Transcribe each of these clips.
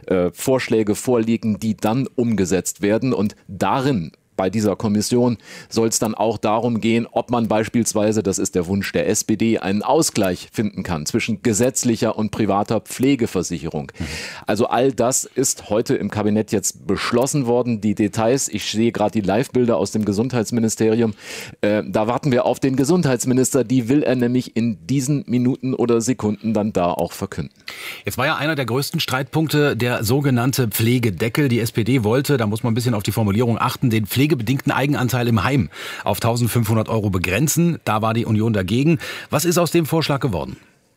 Vorschläge vorliegen, die dann umgesetzt werden. Und darin, bei dieser Kommission, soll es dann auch darum gehen, ob man beispielsweise, das ist der Wunsch der SPD, einen Ausgleich finden kann zwischen gesetzlicher und privater Pflegeversicherung. Also all das ist heute im Kabinett jetzt beschlossen worden. Die Details, ich sehe gerade die Live-Bilder aus dem Gesundheitsministerium, da warten wir auf den Gesundheitsminister, die will er nämlich in diesen Minuten oder Sekunden dann da auch verkünden. Jetzt war ja einer der größten Streitpunkte der sogenannte Pflegedeckel. Die SPD wollte, da muss man ein bisschen auf die Formulierung achten, den pflegebedingten Eigenanteil im Heim auf 1.500 € begrenzen. Da war die Union dagegen. Was ist aus dem Vorschlag geworden?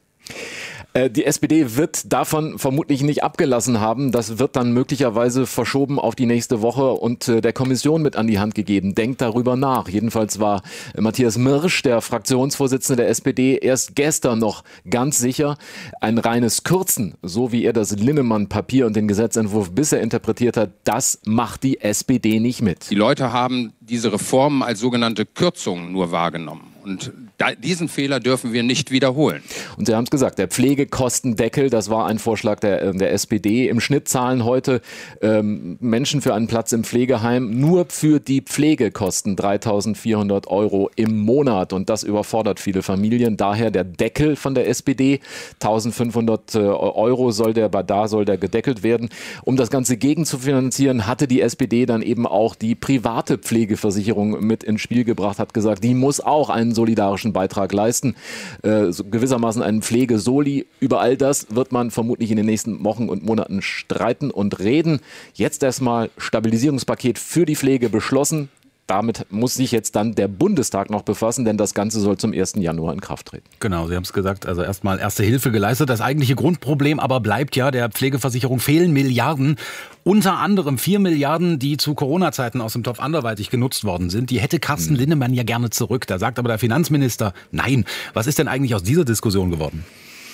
Die SPD wird davon vermutlich nicht abgelassen haben. Das wird dann möglicherweise verschoben auf die nächste Woche und der Kommission mit an die Hand gegeben. Denkt darüber nach. Jedenfalls war Matthias Mirsch, der Fraktionsvorsitzende der SPD, erst gestern noch ganz sicher, ein reines Kürzen, so wie er das Linnemann-Papier und den Gesetzentwurf bisher interpretiert hat, das macht die SPD nicht mit. Die Leute haben diese Reformen als sogenannte Kürzung nur wahrgenommen. Und diesen Fehler dürfen wir nicht wiederholen. Und Sie haben es gesagt, der Pflegekostendeckel, das war ein Vorschlag der SPD. Im Schnitt zahlen heute Menschen für einen Platz im Pflegeheim nur für die Pflegekosten 3.400 € im Monat. Und das überfordert viele Familien. Daher der Deckel von der SPD. 1.500 € soll der gedeckelt werden. Um das Ganze gegenzufinanzieren, hatte die SPD dann eben auch die private Pflegeversicherung mit ins Spiel gebracht, hat gesagt, die muss auch einen solidarischen Beitrag leisten, so gewissermaßen einen Pflegesoli. Über all das wird man vermutlich in den nächsten Wochen und Monaten streiten und reden. Jetzt erstmal Stabilisierungspaket für die Pflege beschlossen. Damit muss sich jetzt dann der Bundestag noch befassen, denn das Ganze soll zum 1. Januar in Kraft treten. Genau, Sie haben es gesagt, also erstmal erste Hilfe geleistet. Das eigentliche Grundproblem aber bleibt ja, der Pflegeversicherung fehlen Milliarden. Unter anderem 4 Milliarden, die zu Corona-Zeiten aus dem Topf anderweitig genutzt worden sind. Die hätte Carsten Linnemann ja gerne zurück. Da sagt aber der Finanzminister, nein. Was ist denn eigentlich aus dieser Diskussion geworden?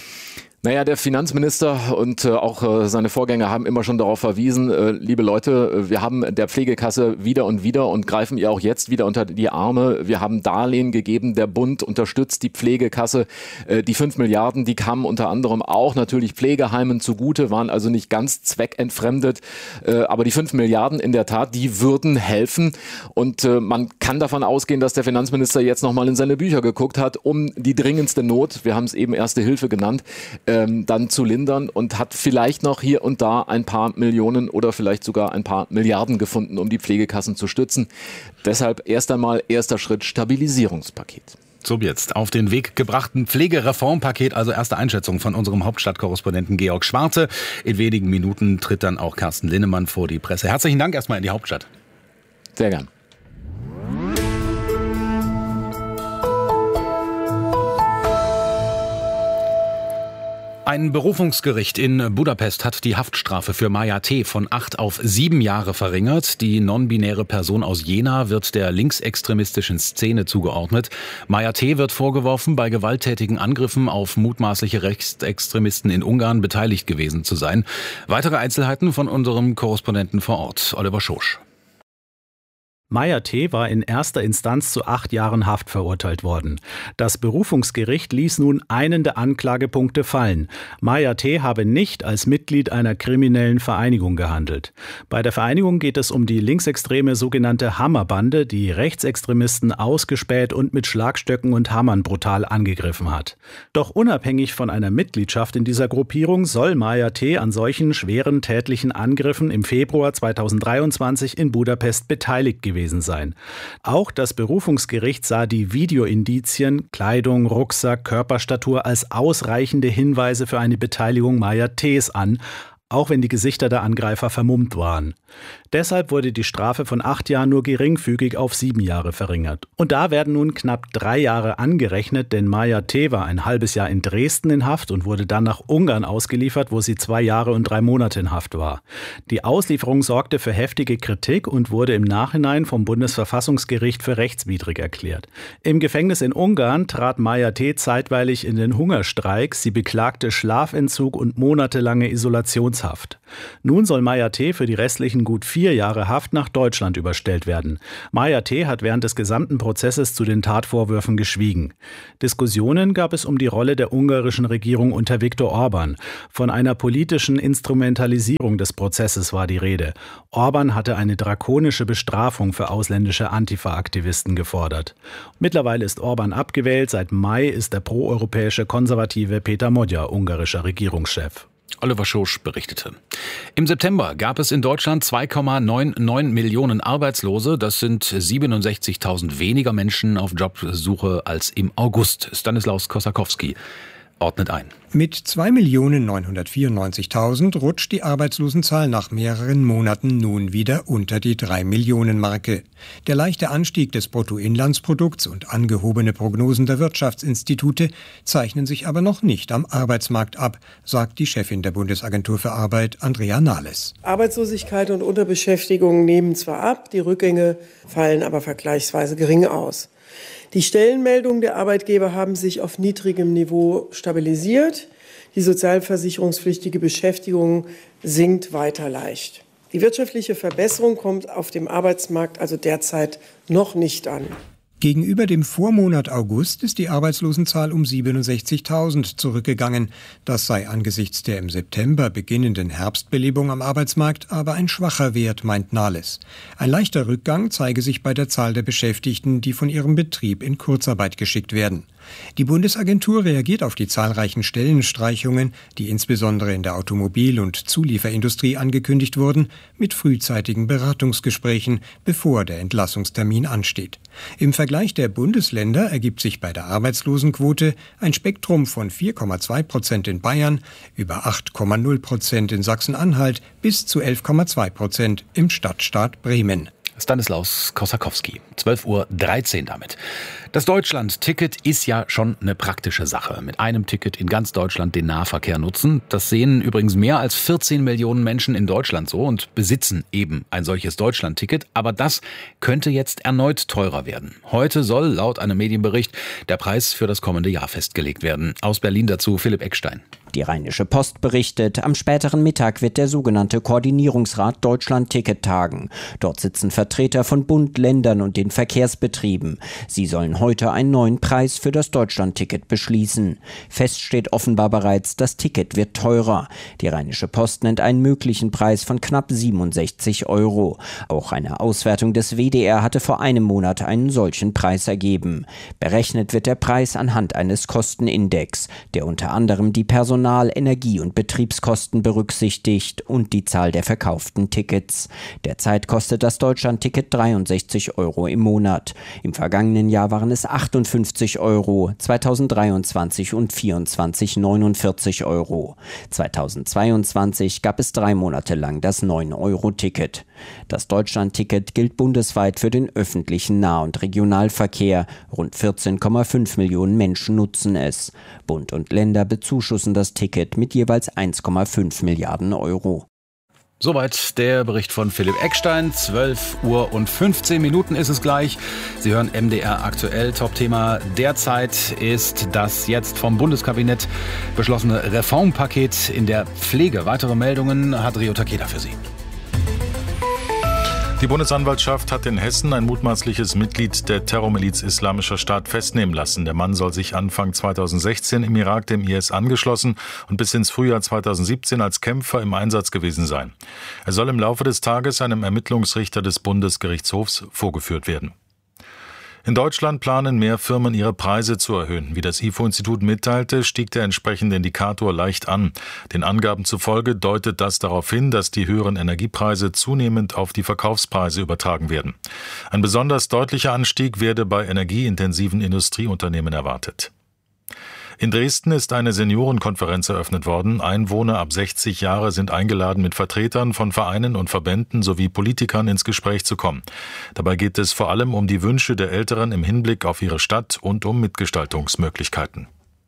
Naja, der Finanzminister und auch seine Vorgänger haben immer schon darauf verwiesen, liebe Leute, wir haben der Pflegekasse wieder und greifen ihr auch jetzt wieder unter die Arme. Wir haben Darlehen gegeben, der Bund unterstützt die Pflegekasse. Die 5 Milliarden, die kamen unter anderem auch natürlich Pflegeheimen zugute, waren also nicht ganz zweckentfremdet. Aber die 5 Milliarden in der Tat, die würden helfen. Und man kann davon ausgehen, dass der Finanzminister jetzt nochmal in seine Bücher geguckt hat, um die dringendste Not, wir haben es eben Erste Hilfe genannt, dann zu lindern und hat vielleicht noch hier und da ein paar Millionen oder vielleicht sogar ein paar Milliarden gefunden, um die Pflegekassen zu stützen. Deshalb erst einmal erster Schritt Stabilisierungspaket. So, jetzt auf den Weg gebrachten Pflegereformpaket, also erste Einschätzung von unserem Hauptstadtkorrespondenten Georg Schwarte. In wenigen Minuten tritt dann auch Carsten Linnemann vor die Presse. Herzlichen Dank erstmal in die Hauptstadt. Sehr gern. Ein Berufungsgericht in Budapest hat die Haftstrafe für Maja T. von 8 auf 7 Jahre verringert. Die non-binäre Person aus Jena wird der linksextremistischen Szene zugeordnet. Maja T. wird vorgeworfen, bei gewalttätigen Angriffen auf mutmaßliche Rechtsextremisten in Ungarn beteiligt gewesen zu sein. Weitere Einzelheiten von unserem Korrespondenten vor Ort, Oliver Schosch. Maja T. war in erster Instanz zu 8 Jahren Haft verurteilt worden. Das Berufungsgericht ließ nun einen der Anklagepunkte fallen. Maja T. habe nicht als Mitglied einer kriminellen Vereinigung gehandelt. Bei der Vereinigung geht es um die linksextreme sogenannte Hammerbande, die Rechtsextremisten ausgespäht und mit Schlagstöcken und Hammern brutal angegriffen hat. Doch unabhängig von einer Mitgliedschaft in dieser Gruppierung soll Maja T. an solchen schweren tätlichen Angriffen im Februar 2023 in Budapest beteiligt gewesen sein. Auch das Berufungsgericht sah die Videoindizien, Kleidung, Rucksack, Körperstatur als ausreichende Hinweise für eine Beteiligung Maja T.s an, auch wenn die Gesichter der Angreifer vermummt waren. Deshalb wurde die Strafe von 8 Jahren nur geringfügig auf 7 Jahre verringert. Und da werden nun knapp 3 Jahre angerechnet, denn Maja T. war ein halbes Jahr in Dresden in Haft und wurde dann nach Ungarn ausgeliefert, wo sie 2 Jahre und 3 Monate in Haft war. Die Auslieferung sorgte für heftige Kritik und wurde im Nachhinein vom Bundesverfassungsgericht für rechtswidrig erklärt. Im Gefängnis in Ungarn trat Maja T. zeitweilig in den Hungerstreik. Sie beklagte Schlafentzug und monatelange Isolationshaft Präventionshaft. Nun soll Maya T. für die restlichen gut 4 Jahre Haft nach Deutschland überstellt werden. Maya T. hat während des gesamten Prozesses zu den Tatvorwürfen geschwiegen. Diskussionen gab es um die Rolle der ungarischen Regierung unter Viktor Orbán. Von einer politischen Instrumentalisierung des Prozesses war die Rede. Orbán hatte eine drakonische Bestrafung für ausländische Antifa-Aktivisten gefordert. Mittlerweile ist Orbán abgewählt. Seit Mai ist der proeuropäische Konservative Peter Magyar ungarischer Regierungschef. Oliver Schosch berichtete. Im September gab es in Deutschland 2,99 Millionen Arbeitslose. Das sind 67.000 weniger Menschen auf Jobsuche als im August. Stanislaus Kosakowski ordnet ein. Mit 2.994.000 rutscht die Arbeitslosenzahl nach mehreren Monaten nun wieder unter die 3-Millionen-Marke. Der leichte Anstieg des Bruttoinlandsprodukts und angehobene Prognosen der Wirtschaftsinstitute zeichnen sich aber noch nicht am Arbeitsmarkt ab, sagt die Chefin der Bundesagentur für Arbeit, Andrea Nahles. Arbeitslosigkeit und Unterbeschäftigung nehmen zwar ab, die Rückgänge fallen aber vergleichsweise gering aus. Die Stellenmeldungen der Arbeitgeber haben sich auf niedrigem Niveau stabilisiert. Die sozialversicherungspflichtige Beschäftigung sinkt weiter leicht. Die wirtschaftliche Verbesserung kommt auf dem Arbeitsmarkt also derzeit noch nicht an. Gegenüber dem Vormonat August ist die Arbeitslosenzahl um 67.000 zurückgegangen. Das sei angesichts der im September beginnenden Herbstbelebung am Arbeitsmarkt aber ein schwacher Wert, meint Nahles. Ein leichter Rückgang zeige sich bei der Zahl der Beschäftigten, die von ihrem Betrieb in Kurzarbeit geschickt werden. Die Bundesagentur reagiert auf die zahlreichen Stellenstreichungen, die insbesondere in der Automobil- und Zulieferindustrie angekündigt wurden, mit frühzeitigen Beratungsgesprächen, bevor der Entlassungstermin ansteht. Im Vergleich der Bundesländer ergibt sich bei der Arbeitslosenquote ein Spektrum von 4,2% in Bayern, über 8,0% in Sachsen-Anhalt bis zu 11,2% im Stadtstaat Bremen. Stanislaus Kosakowski, 12:13 Uhr damit. Das Deutschland-Ticket ist ja schon eine praktische Sache. Mit einem Ticket in ganz Deutschland den Nahverkehr nutzen. Das sehen übrigens mehr als 14 Millionen Menschen in Deutschland so und besitzen eben ein solches Deutschland-Ticket. Aber das könnte jetzt erneut teurer werden. Heute soll laut einem Medienbericht der Preis für das kommende Jahr festgelegt werden. Aus Berlin dazu Philipp Eckstein. Die Rheinische Post berichtet, am späteren Mittag wird der sogenannte Koordinierungsrat Deutschland-Ticket tagen. Dort sitzen Vertreter von Bund, Ländern und den Verkehrsbetrieben. Sie sollen heute einen neuen Preis für das Deutschland-Ticket beschließen. Fest steht offenbar bereits, das Ticket wird teurer. Die Rheinische Post nennt einen möglichen Preis von knapp 67 €. Auch eine Auswertung des WDR hatte vor einem Monat einen solchen Preis ergeben. Berechnet wird der Preis anhand eines Kostenindex, der unter anderem die Personal-, Energie- und Betriebskosten berücksichtigt und die Zahl der verkauften Tickets. Derzeit kostet das Deutschland-Ticket 63 € im Monat. Im vergangenen Jahr waren es 58 €, 2023 und 2024 49 €. 2022 gab es 3 Monate lang das 9-Euro-Ticket. Das Deutschland-Ticket gilt bundesweit für den öffentlichen Nah- und Regionalverkehr. Rund 14,5 Millionen Menschen nutzen es. Bund und Länder bezuschussen das Ticket mit jeweils 1,5 Milliarden €. Soweit der Bericht von Philipp Eckstein. 12:15 Uhr ist es gleich. Sie hören MDR aktuell. Top-Thema derzeit ist das jetzt vom Bundeskabinett beschlossene Reformpaket in der Pflege. Weitere Meldungen hat Rio Takeda für Sie. Die Bundesanwaltschaft hat in Hessen ein mutmaßliches Mitglied der Terrormiliz Islamischer Staat festnehmen lassen. Der Mann soll sich Anfang 2016 im Irak dem IS angeschlossen und bis ins Frühjahr 2017 als Kämpfer im Einsatz gewesen sein. Er soll im Laufe des Tages einem Ermittlungsrichter des Bundesgerichtshofs vorgeführt werden. In Deutschland planen mehr Firmen, ihre Preise zu erhöhen. Wie das IFO-Institut mitteilte, stieg der entsprechende Indikator leicht an. Den Angaben zufolge deutet das darauf hin, dass die höheren Energiepreise zunehmend auf die Verkaufspreise übertragen werden. Ein besonders deutlicher Anstieg werde bei energieintensiven Industrieunternehmen erwartet. In Dresden ist eine Seniorenkonferenz eröffnet worden. Einwohner ab 60 Jahre sind eingeladen, mit Vertretern von Vereinen und Verbänden sowie Politikern ins Gespräch zu kommen. Dabei geht es vor allem um die Wünsche der Älteren im Hinblick auf ihre Stadt und um Mitgestaltungsmöglichkeiten.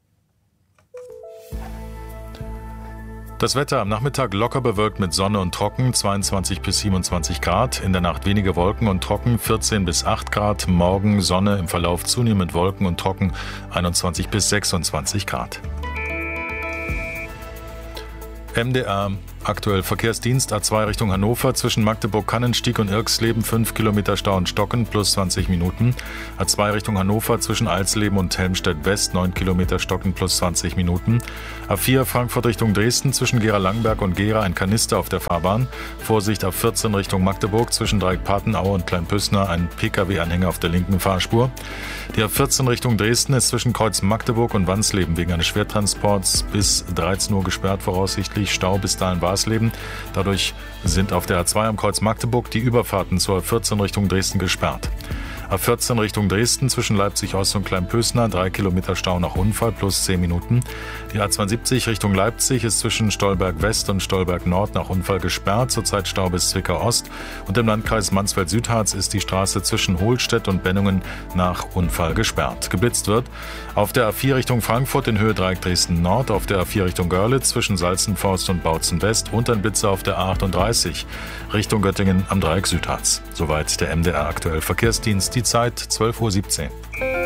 Das Wetter am Nachmittag locker bewölkt mit Sonne und trocken, 22 bis 27 Grad. In der Nacht wenige Wolken und trocken, 14 bis 8 Grad. Morgen Sonne, im Verlauf zunehmend Wolken und trocken, 21 bis 26 Grad. MDR Aktuell Verkehrsdienst A2 Richtung Hannover zwischen Magdeburg-Kannenstieg und Irxleben 5 Kilometer Stau und Stocken plus 20 Minuten. A2 Richtung Hannover zwischen Alsleben und Helmstedt West 9 Kilometer Stocken plus 20 Minuten. A4 Frankfurt Richtung Dresden zwischen Gera-Langberg und Gera ein Kanister auf der Fahrbahn. Vorsicht A14 Richtung Magdeburg zwischen Dreieck-Patenaue und Kleinpüssner ein Pkw-Anhänger auf der linken Fahrspur. Die A14 Richtung Dresden ist zwischen Kreuz Magdeburg und Wansleben wegen eines Schwertransports bis 13 Uhr gesperrt, voraussichtlich Stau bis dahin Warsleben. Dadurch sind auf der A2 am Kreuz Magdeburg die Überfahrten zur A14 Richtung Dresden gesperrt. A14 Richtung Dresden zwischen Leipzig-Ost und Kleinpösner 3 Kilometer Stau nach Unfall plus 10 Minuten. Die A72 Richtung Leipzig ist zwischen Stolberg West und Stolberg Nord nach Unfall gesperrt, zurzeit Stau bis Zwickau Ost. Und im Landkreis Mansfeld-Südharz ist die Straße zwischen Hohlstedt und Bennungen nach Unfall gesperrt. Geblitzt wird auf der A4 Richtung Frankfurt in Höhe Dreieck Dresden Nord, auf der A4 Richtung Görlitz zwischen Salzenforst und Bautzen West und ein Blitzer auf der A38 Richtung Göttingen am Dreieck Südharz. Soweit der MDR aktuell Verkehrsdienst. Die Zeit 12:17 Uhr.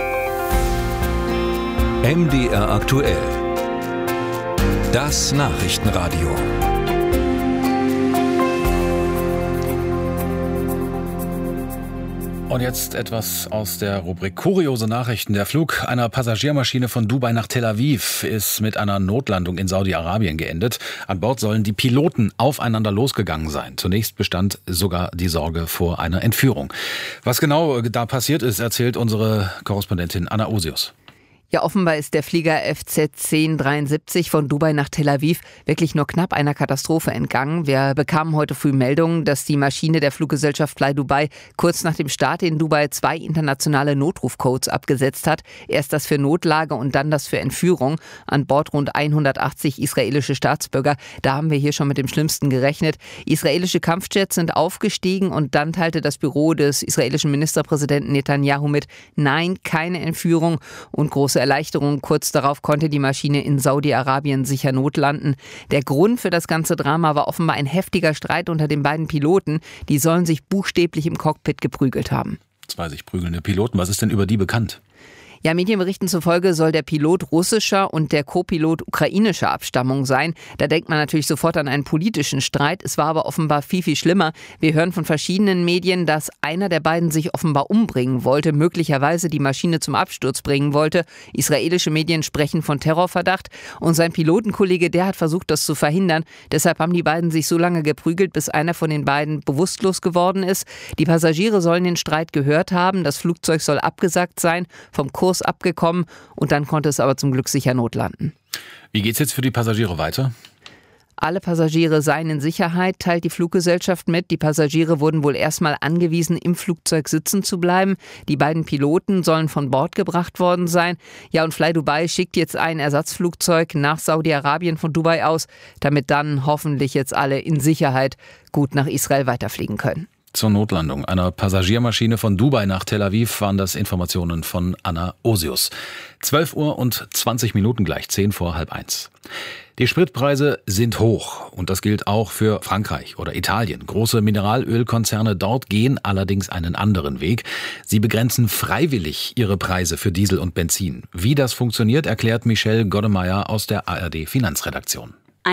MDR aktuell. Das Nachrichtenradio. Und jetzt etwas aus der Rubrik Kuriose Nachrichten. Der Flug einer Passagiermaschine von Dubai nach Tel Aviv ist mit einer Notlandung in Saudi-Arabien geendet. An Bord sollen die Piloten aufeinander losgegangen sein. Zunächst bestand sogar die Sorge vor einer Entführung. Was genau da passiert ist, erzählt unsere Korrespondentin Anna Osius. Ja, offenbar ist der Flieger FZ 1073 von Dubai nach Tel Aviv wirklich nur knapp einer Katastrophe entgangen. Wir bekamen heute früh Meldungen, dass die Maschine der Fluggesellschaft Fly Dubai kurz nach dem Start in Dubai 2 internationale Notrufcodes abgesetzt hat. Erst das für Notlage und dann das für Entführung. An Bord rund 180 israelische Staatsbürger. Da haben wir hier schon mit dem Schlimmsten gerechnet. Israelische Kampfjets sind aufgestiegen und dann teilte das Büro des israelischen Ministerpräsidenten Netanyahu mit: Nein, keine Entführung und große Erleichterung. Kurz darauf konnte die Maschine in Saudi-Arabien sicher notlanden. Der Grund für das ganze Drama war offenbar ein heftiger Streit unter den beiden Piloten. Die sollen sich buchstäblich im Cockpit geprügelt haben. 2 sich prügelnde Piloten. Was ist denn über die bekannt? Ja, Medienberichten zufolge soll der Pilot russischer und der Co-Pilot ukrainischer Abstammung sein. Da denkt man natürlich sofort an einen politischen Streit. Es war aber offenbar viel, viel schlimmer. Wir hören von verschiedenen Medien, dass einer der beiden sich offenbar umbringen wollte, möglicherweise die Maschine zum Absturz bringen wollte. Israelische Medien sprechen von Terrorverdacht. Und sein Pilotenkollege, der hat versucht, das zu verhindern. Deshalb haben die beiden sich so lange geprügelt, bis einer von den beiden bewusstlos geworden ist. Die Passagiere sollen den Streit gehört haben. Das Flugzeug soll abgesagt sein, vom Kurs abgekommen und dann konnte es aber zum Glück sicher notlanden. Wie geht's jetzt für die Passagiere weiter? Alle Passagiere seien in Sicherheit, teilt die Fluggesellschaft mit. Die Passagiere wurden wohl erstmal angewiesen, im Flugzeug sitzen zu bleiben. Die beiden Piloten sollen von Bord gebracht worden sein. Ja, und Fly Dubai schickt jetzt ein Ersatzflugzeug nach Saudi-Arabien von Dubai aus, damit dann hoffentlich jetzt alle in Sicherheit gut nach Israel weiterfliegen können. Zur Notlandung einer Passagiermaschine von Dubai nach Tel Aviv waren das Informationen von Anna Osius. 12:20 Uhr gleich 10:30. Die Spritpreise sind hoch und das gilt auch für Frankreich oder Italien. Große Mineralölkonzerne dort gehen allerdings einen anderen Weg. Sie begrenzen freiwillig ihre Preise für Diesel und Benzin. Wie das funktioniert, erklärt Michelle Goddemeyer aus der ARD Finanzredaktion.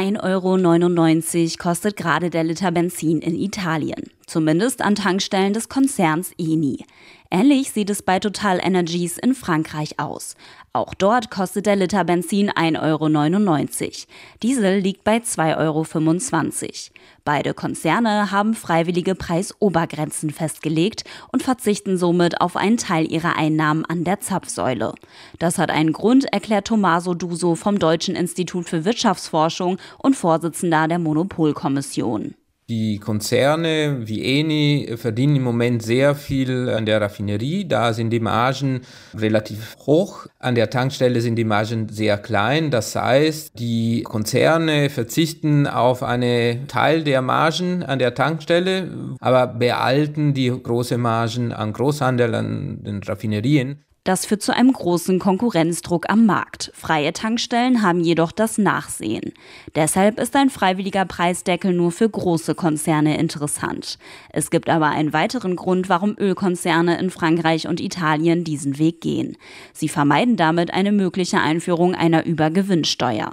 1,99 € kostet gerade der Liter Benzin in Italien. Zumindest an Tankstellen des Konzerns Eni. Ähnlich sieht es bei Total Energies in Frankreich aus. Auch dort kostet der Liter Benzin 1,99 €. Diesel liegt bei 2,25 €. Beide Konzerne haben freiwillige Preisobergrenzen festgelegt und verzichten somit auf einen Teil ihrer Einnahmen an der Zapfsäule. Das hat einen Grund, erklärt Tommaso Duso vom Deutschen Institut für Wirtschaftsforschung und Vorsitzender der Monopolkommission. Die Konzerne wie Eni verdienen im Moment sehr viel an der Raffinerie. Da sind die Margen relativ hoch. An der Tankstelle sind die Margen sehr klein. Das heißt, die Konzerne verzichten auf einen Teil der Margen an der Tankstelle, aber behalten die großen Margen an Großhandel, an den Raffinerien. Das führt zu einem großen Konkurrenzdruck am Markt. Freie Tankstellen haben jedoch das Nachsehen. Deshalb ist ein freiwilliger Preisdeckel nur für große Konzerne interessant. Es gibt aber einen weiteren Grund, warum Ölkonzerne in Frankreich und Italien diesen Weg gehen. Sie vermeiden damit eine mögliche Einführung einer Übergewinnsteuer.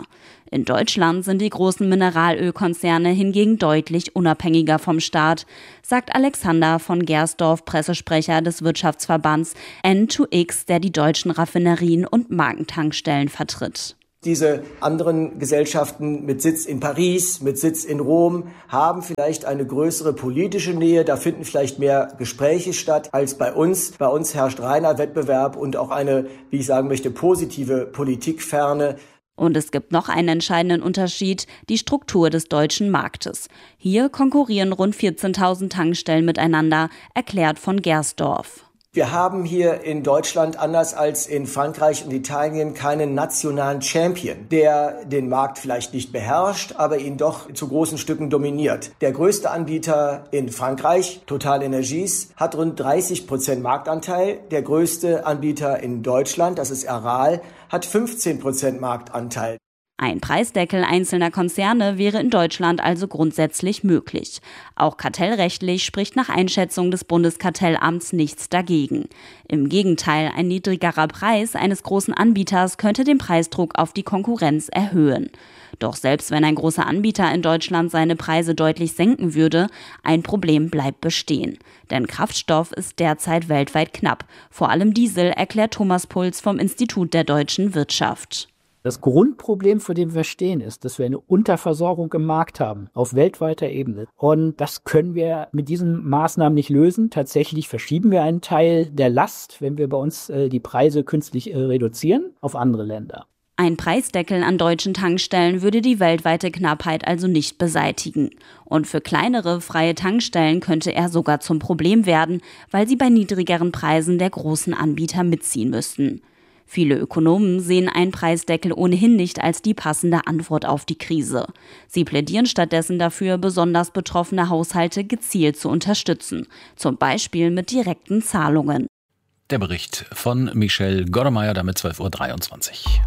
In Deutschland sind die großen Mineralölkonzerne hingegen deutlich unabhängiger vom Staat, sagt Alexander von Gersdorf, Pressesprecher des Wirtschaftsverbands N2X, der die deutschen Raffinerien und Markentankstellen vertritt. Diese anderen Gesellschaften mit Sitz in Paris, mit Sitz in Rom, haben vielleicht eine größere politische Nähe. Da finden vielleicht mehr Gespräche statt als bei uns. Bei uns herrscht reiner Wettbewerb und auch eine, wie ich sagen möchte, positive Politikferne. Und es gibt noch einen entscheidenden Unterschied, die Struktur des deutschen Marktes. Hier konkurrieren rund 14.000 Tankstellen miteinander, erklärt von Gersdorf. Wir haben hier in Deutschland, anders als in Frankreich und Italien, keinen nationalen Champion, der den Markt vielleicht nicht beherrscht, aber ihn doch zu großen Stücken dominiert. Der größte Anbieter in Frankreich, TotalEnergies, hat rund 30% Marktanteil. Der größte Anbieter in Deutschland, das ist Aral, hat 15% Marktanteil. Ein Preisdeckel einzelner Konzerne wäre in Deutschland also grundsätzlich möglich. Auch kartellrechtlich spricht nach Einschätzung des Bundeskartellamts nichts dagegen. Im Gegenteil, ein niedrigerer Preis eines großen Anbieters könnte den Preisdruck auf die Konkurrenz erhöhen. Doch selbst wenn ein großer Anbieter in Deutschland seine Preise deutlich senken würde, ein Problem bleibt bestehen. Denn Kraftstoff ist derzeit weltweit knapp. Vor allem Diesel, erklärt Thomas Puls vom Institut der deutschen Wirtschaft. Das Grundproblem, vor dem wir stehen, ist, dass wir eine Unterversorgung im Markt haben, auf weltweiter Ebene. Und das können wir mit diesen Maßnahmen nicht lösen. Tatsächlich verschieben wir einen Teil der Last, wenn wir bei uns die Preise künstlich reduzieren, auf andere Länder. Ein Preisdeckel an deutschen Tankstellen würde die weltweite Knappheit also nicht beseitigen. Und für kleinere freie Tankstellen könnte er sogar zum Problem werden, weil sie bei niedrigeren Preisen der großen Anbieter mitziehen müssten. Viele Ökonomen sehen einen Preisdeckel ohnehin nicht als die passende Antwort auf die Krise. Sie plädieren stattdessen dafür, besonders betroffene Haushalte gezielt zu unterstützen, zum Beispiel mit direkten Zahlungen. Der Bericht von Michelle Gordemeyer, damit 12.23 Uhr.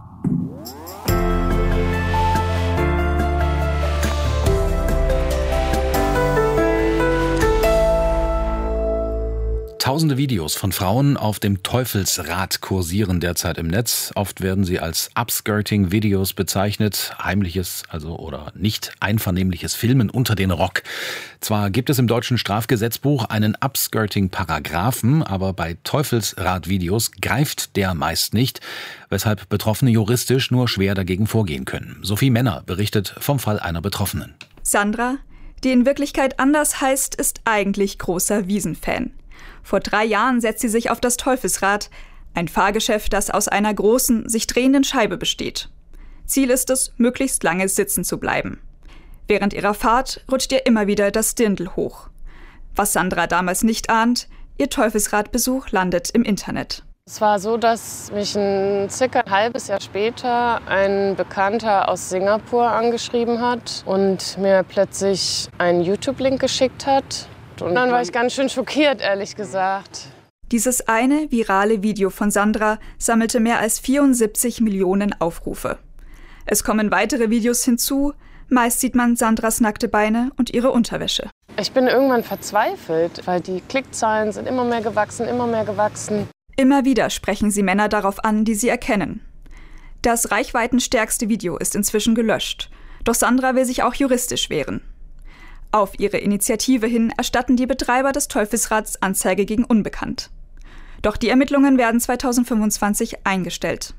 Tausende Videos von Frauen auf dem Teufelsrad kursieren derzeit im Netz. Oft werden sie als Upskirting-Videos bezeichnet, heimliches, also oder nicht einvernehmliches Filmen unter den Rock. Zwar gibt es im deutschen Strafgesetzbuch einen Upskirting-Paragraphen, aber bei Teufelsrad-Videos greift der meist nicht, weshalb Betroffene juristisch nur schwer dagegen vorgehen können. Sophie Männer berichtet vom Fall einer Betroffenen. Sandra, die in Wirklichkeit anders heißt, ist eigentlich großer Wiesn-Fan. Vor 3 Jahren setzt sie sich auf das Teufelsrad, ein Fahrgeschäft, das aus einer großen, sich drehenden Scheibe besteht. Ziel ist es, möglichst lange sitzen zu bleiben. Während ihrer Fahrt rutscht ihr immer wieder das Dirndl hoch. Was Sandra damals nicht ahnt, ihr Teufelsradbesuch landet im Internet. Es war so, dass mich circa ein halbes Jahr später ein Bekannter aus Singapur angeschrieben hat und mir plötzlich einen YouTube-Link geschickt hat. Und dann war ich ganz schön schockiert, ehrlich gesagt. Dieses eine virale Video von Sandra sammelte mehr als 74 Millionen Aufrufe. Es kommen weitere Videos hinzu. Meist sieht man Sandras nackte Beine und ihre Unterwäsche. Ich bin irgendwann verzweifelt, weil die Klickzahlen sind immer mehr gewachsen, immer mehr gewachsen. Immer wieder sprechen sie Männer darauf an, die sie erkennen. Das reichweitenstärkste Video ist inzwischen gelöscht. Doch Sandra will sich auch juristisch wehren. Auf ihre Initiative hin erstatten die Betreiber des Teufelsrads Anzeige gegen Unbekannt. Doch die Ermittlungen werden 2025 eingestellt.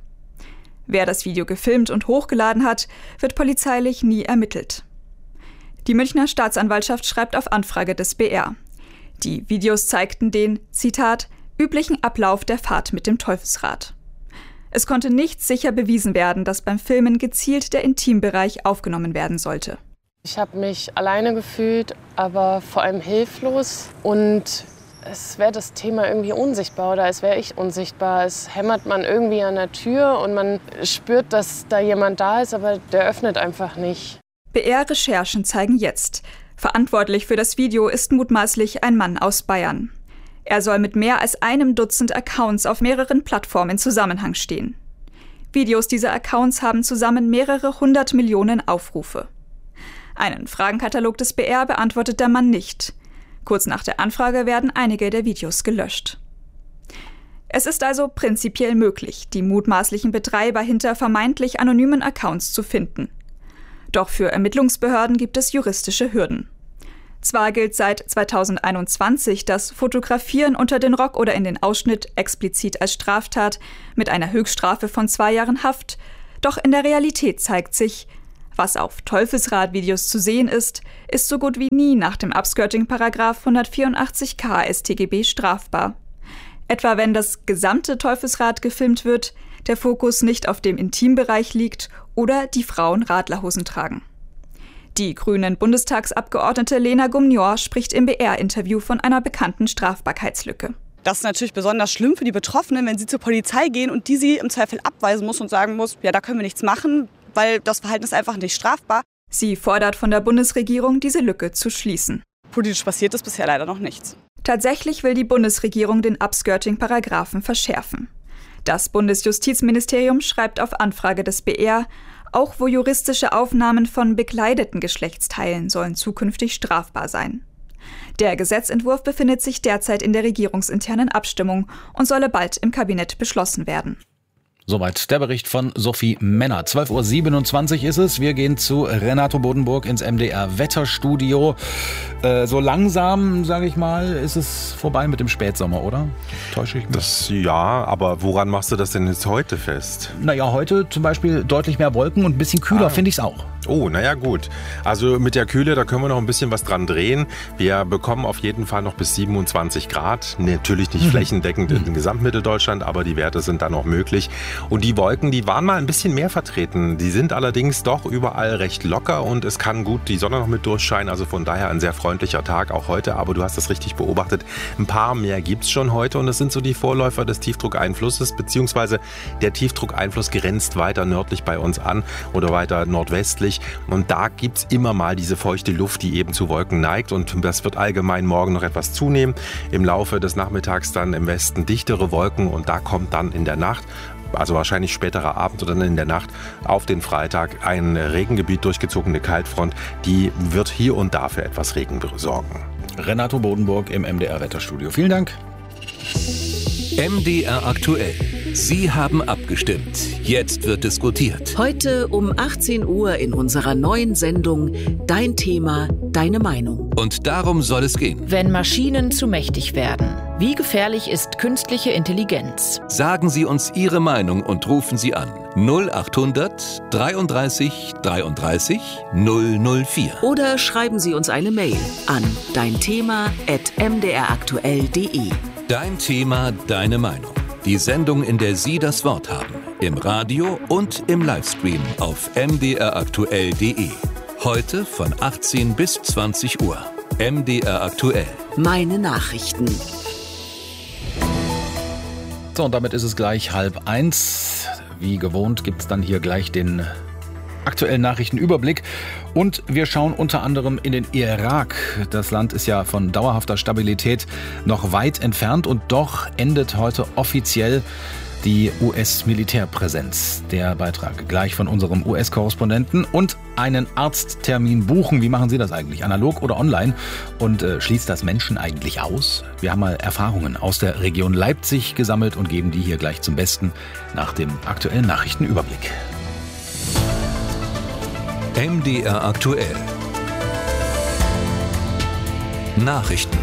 Wer das Video gefilmt und hochgeladen hat, wird polizeilich nie ermittelt. Die Münchner Staatsanwaltschaft schreibt auf Anfrage des BR. Die Videos zeigten den, Zitat, üblichen Ablauf der Fahrt mit dem Teufelsrad. Es konnte nicht sicher bewiesen werden, dass beim Filmen gezielt der Intimbereich aufgenommen werden sollte. Ich habe mich alleine gefühlt, aber vor allem hilflos. Und es wäre das Thema irgendwie unsichtbar oder als wäre ich unsichtbar. Es hämmert man irgendwie an der Tür und man spürt, dass da jemand da ist, aber der öffnet einfach nicht. BR-Recherchen zeigen jetzt, verantwortlich für das Video ist mutmaßlich ein Mann aus Bayern. Er soll mit mehr als 1 Dutzend Accounts auf mehreren Plattformen in Zusammenhang stehen. Videos dieser Accounts haben zusammen mehrere 100 Millionen Aufrufe. Einen Fragenkatalog des BR beantwortet der Mann nicht. Kurz nach der Anfrage werden einige der Videos gelöscht. Es ist also prinzipiell möglich, die mutmaßlichen Betreiber hinter vermeintlich anonymen Accounts zu finden. Doch für Ermittlungsbehörden gibt es juristische Hürden. Zwar gilt seit 2021 das Fotografieren unter den Rock oder in den Ausschnitt explizit als Straftat mit einer Höchststrafe von 2 Jahren Haft, doch in der Realität zeigt sich, was auf Teufelsrad-Videos zu sehen ist so gut wie nie nach dem Upskirting-Paragraph 184k StGB strafbar. Etwa wenn das gesamte Teufelsrad gefilmt wird, der Fokus nicht auf dem Intimbereich liegt oder die Frauen Radlerhosen tragen. Die grünen Bundestagsabgeordnete Lena Gumnior spricht im BR-Interview von einer bekannten Strafbarkeitslücke. Das ist natürlich besonders schlimm für die Betroffenen, wenn sie zur Polizei gehen und die sie im Zweifel abweisen muss und sagen muss, ja, da können wir nichts machen, weil das Verhalten ist einfach nicht strafbar. Sie fordert von der Bundesregierung, diese Lücke zu schließen. Politisch passiert ist bisher leider noch nichts. Tatsächlich will die Bundesregierung den Upskirting-Paragraphen verschärfen. Das Bundesjustizministerium schreibt auf Anfrage des BR, auch wo juristische Aufnahmen von bekleideten Geschlechtsteilen sollen zukünftig strafbar sein. Der Gesetzentwurf befindet sich derzeit in der regierungsinternen Abstimmung und solle bald im Kabinett beschlossen werden. Soweit der Bericht von Sophie Männer. 12.27 Uhr ist es. Wir gehen zu Renato Bodenburg ins MDR-Wetterstudio. So langsam, sage ich mal, ist es vorbei mit dem Spätsommer, oder? Täusche ich mich? Ja, aber woran machst du das denn jetzt heute fest? Naja, heute zum Beispiel deutlich mehr Wolken und ein bisschen kühler finde ich es auch. Oh, naja gut. Also mit der Kühle, da können wir noch ein bisschen was dran drehen. Wir bekommen auf jeden Fall noch bis 27 Grad. Natürlich nicht flächendeckend in Gesamtmitteldeutschland, aber die Werte sind da noch möglich. Und die Wolken, die waren mal ein bisschen mehr vertreten. Die sind allerdings doch überall recht locker und es kann gut die Sonne noch mit durchscheinen. Also von daher ein sehr freundlicher Tag auch heute. Aber du hast das richtig beobachtet. Ein paar mehr gibt's schon heute und das sind so die Vorläufer des Tiefdruckeinflusses, beziehungsweise der Tiefdruckeinfluss grenzt weiter nördlich bei uns an oder weiter nordwestlich. Und da gibt's immer mal diese feuchte Luft, die eben zu Wolken neigt. Und das wird allgemein morgen noch etwas zunehmen. Im Laufe des Nachmittags dann im Westen dichtere Wolken und da kommt dann in der Nacht, also wahrscheinlich späterer Abend oder dann in der Nacht auf den Freitag ein Regengebiet durchgezogene Kaltfront. Die wird hier und da für etwas Regen sorgen. Renato Bodenburg im MDR-Wetterstudio. Vielen Dank. MDR aktuell. Sie haben abgestimmt. Jetzt wird diskutiert. Heute um 18 Uhr in unserer neuen Sendung Dein Thema, deine Meinung. Und darum soll es gehen. Wenn Maschinen zu mächtig werden, wie gefährlich ist künstliche Intelligenz? Sagen Sie uns Ihre Meinung und rufen Sie an. 0800 33 33 004. Oder schreiben Sie uns eine Mail an deinthema@mdraktuell.de. Dein Thema, deine Meinung. Die Sendung, in der Sie das Wort haben. Im Radio und im Livestream auf mdraktuell.de. Heute von 18 bis 20 Uhr. MDR aktuell. Meine Nachrichten. So, und damit ist es gleich 12:30. Wie gewohnt gibt es dann hier gleich den aktuellen Nachrichtenüberblick. Und wir schauen unter anderem in den Irak. Das Land ist ja von dauerhafter Stabilität noch weit entfernt und doch endet heute offiziell die US-Militärpräsenz. Der Beitrag gleich von unserem US-Korrespondenten. Und einen Arzttermin buchen. Wie machen Sie das eigentlich? Analog oder online? Und schließt das Menschen eigentlich aus? Wir haben mal Erfahrungen aus der Region Leipzig gesammelt und geben die hier gleich zum Besten nach dem aktuellen Nachrichtenüberblick. MDR aktuell. Nachrichten.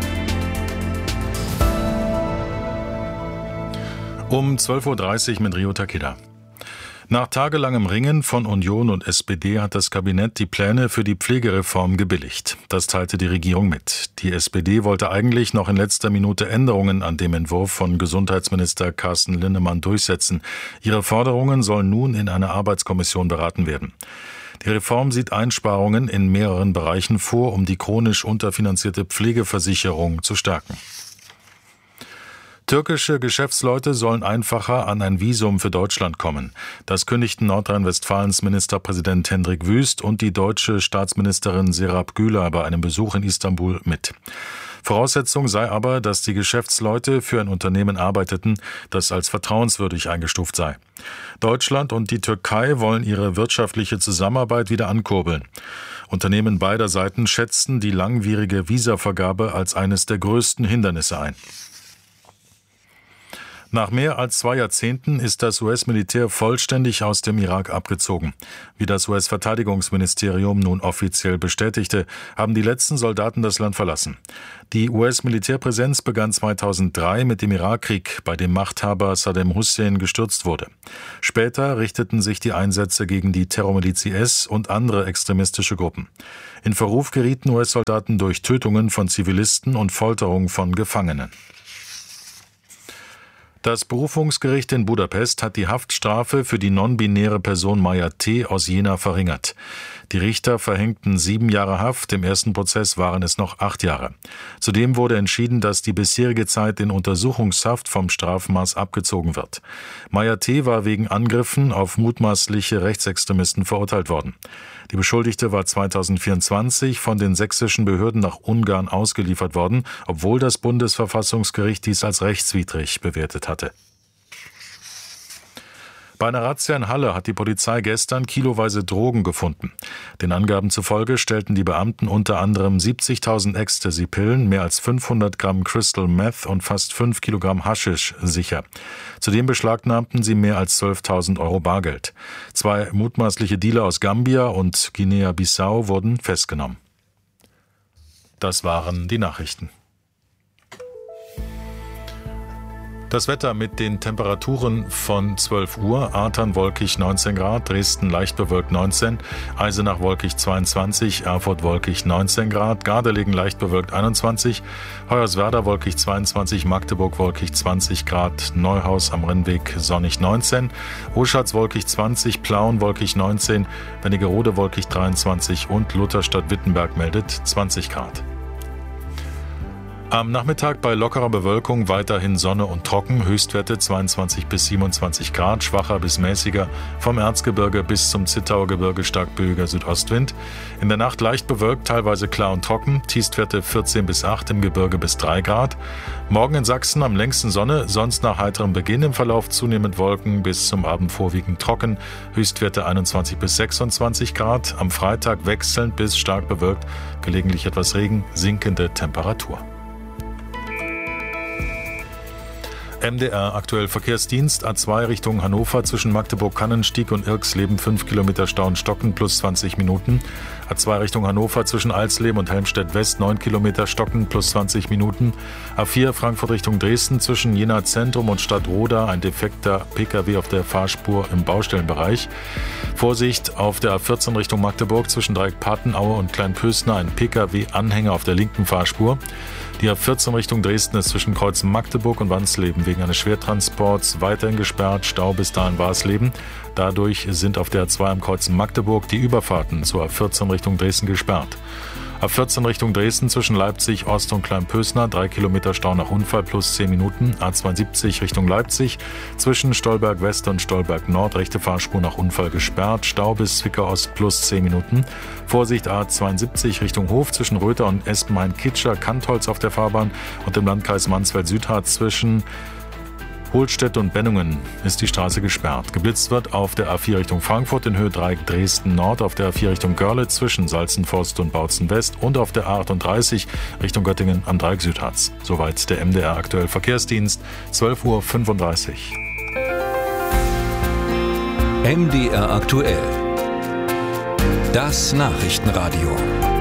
Um 12.30 Uhr mit Rio Takeda. Nach tagelangem Ringen von Union und SPD hat das Kabinett die Pläne für die Pflegereform gebilligt. Das teilte die Regierung mit. Die SPD wollte eigentlich noch in letzter Minute Änderungen an dem Entwurf von Gesundheitsminister Carsten Linnemann durchsetzen. Ihre Forderungen sollen nun in einer Arbeitskommission beraten werden. Die Reform sieht Einsparungen in mehreren Bereichen vor, um die chronisch unterfinanzierte Pflegeversicherung zu stärken. Türkische Geschäftsleute sollen einfacher an ein Visum für Deutschland kommen. Das kündigten Nordrhein-Westfalens Ministerpräsident Hendrik Wüst und die deutsche Staatsministerin Serap Güler bei einem Besuch in Istanbul mit. Voraussetzung sei aber, dass die Geschäftsleute für ein Unternehmen arbeiteten, das als vertrauenswürdig eingestuft sei. Deutschland und die Türkei wollen ihre wirtschaftliche Zusammenarbeit wieder ankurbeln. Unternehmen beider Seiten schätzten die langwierige Visavergabe als eines der größten Hindernisse ein. Nach mehr als 2 Jahrzehnten ist das US-Militär vollständig aus dem Irak abgezogen. Wie das US-Verteidigungsministerium nun offiziell bestätigte, haben die letzten Soldaten das Land verlassen. Die US-Militärpräsenz begann 2003 mit dem Irakkrieg, bei dem Machthaber Saddam Hussein gestürzt wurde. Später richteten sich die Einsätze gegen die Terrormiliz IS und andere extremistische Gruppen. In Verruf gerieten US-Soldaten durch Tötungen von Zivilisten und Folterung von Gefangenen. Das Berufungsgericht in Budapest hat die Haftstrafe für die non-binäre Person Maya T. aus Jena verringert. Die Richter verhängten 7 Jahre Haft, im ersten Prozess waren es noch 8 Jahre. Zudem wurde entschieden, dass die bisherige Zeit in Untersuchungshaft vom Strafmaß abgezogen wird. Maya T. war wegen Angriffen auf mutmaßliche Rechtsextremisten verurteilt worden. Die Beschuldigte war 2024 von den sächsischen Behörden nach Ungarn ausgeliefert worden, obwohl das Bundesverfassungsgericht dies als rechtswidrig bewertet hatte. Bei einer Razzia in Halle hat die Polizei gestern kiloweise Drogen gefunden. Den Angaben zufolge stellten die Beamten unter anderem 70.000 Ecstasy-Pillen, mehr als 500 Gramm Crystal Meth und fast 5 Kilogramm Haschisch sicher. Zudem beschlagnahmten sie mehr als 12.000 Euro Bargeld. 2 mutmaßliche Dealer aus Gambia und Guinea-Bissau wurden festgenommen. Das waren die Nachrichten. Das Wetter mit den Temperaturen von 12 Uhr. Artern wolkig 19 Grad, Dresden leicht bewölkt 19, Eisenach wolkig 22, Erfurt wolkig 19 Grad, Gardelegen leicht bewölkt 21, Hoyerswerda wolkig 22, Magdeburg wolkig 20 Grad, Neuhaus am Rennweg sonnig 19, Oschatz wolkig 20, Plauen wolkig 19, Wernigerode wolkig 23 und Lutherstadt-Wittenberg meldet 20 Grad. Am Nachmittag bei lockerer Bewölkung weiterhin Sonne und trocken, Höchstwerte 22 bis 27 Grad, schwacher bis mäßiger, vom Erzgebirge bis zum Zittauer Gebirge stark böiger Südostwind. In der Nacht leicht bewölkt, teilweise klar und trocken, Tiefstwerte 14 bis 8, im Gebirge bis 3 Grad. Morgen in Sachsen am längsten Sonne, sonst nach heiterem Beginn im Verlauf zunehmend Wolken, bis zum Abend vorwiegend trocken, Höchstwerte 21 bis 26 Grad. Am Freitag wechselnd bis stark bewölkt, gelegentlich etwas Regen, sinkende Temperatur. MDR aktuell Verkehrsdienst, A2 Richtung Hannover zwischen Magdeburg-Kannenstieg und Irxleben 5 Kilometer Stau und Stocken plus 20 Minuten. A2 Richtung Hannover zwischen Alsleben und Helmstedt West 9 Kilometer Stocken plus 20 Minuten. A4 Frankfurt Richtung Dresden zwischen Jena Zentrum und Stadtroda ein defekter Pkw auf der Fahrspur im Baustellenbereich. Vorsicht auf der A14 Richtung Magdeburg zwischen Dreieck Patenaue und Kleinpösner ein Pkw-Anhänger auf der linken Fahrspur. Die A14 Richtung Dresden ist zwischen Kreuzen Magdeburg und Wansleben wegen eines Schwertransports weiterhin gesperrt, Stau bis dahin Warsleben. Dadurch sind auf der A2 am Kreuzen Magdeburg die Überfahrten zur A14 Richtung Dresden gesperrt. A14 Richtung Dresden zwischen Leipzig, Ost und Kleinpösner 3 Kilometer Stau nach Unfall plus 10 Minuten. A72 Richtung Leipzig zwischen Stolberg West und Stolberg Nord rechte Fahrspur nach Unfall gesperrt. Stau bis Zwickau Ost plus 10 Minuten. Vorsicht A72 Richtung Hof zwischen Röther und Espenhain-Kitscher Kantholz auf der Fahrbahn und im Landkreis Mansfeld-Südharz zwischen Holstedt und Bennungen ist die Straße gesperrt. Geblitzt wird auf der A4 Richtung Frankfurt in Höhe Dreieck Dresden Nord, auf der A4 Richtung Görlitz zwischen Salzenforst und Bautzen West und auf der A38 Richtung Göttingen am Dreieck Südharz. Soweit der MDR aktuell Verkehrsdienst, 12:35 Uhr. MDR aktuell. Das Nachrichtenradio.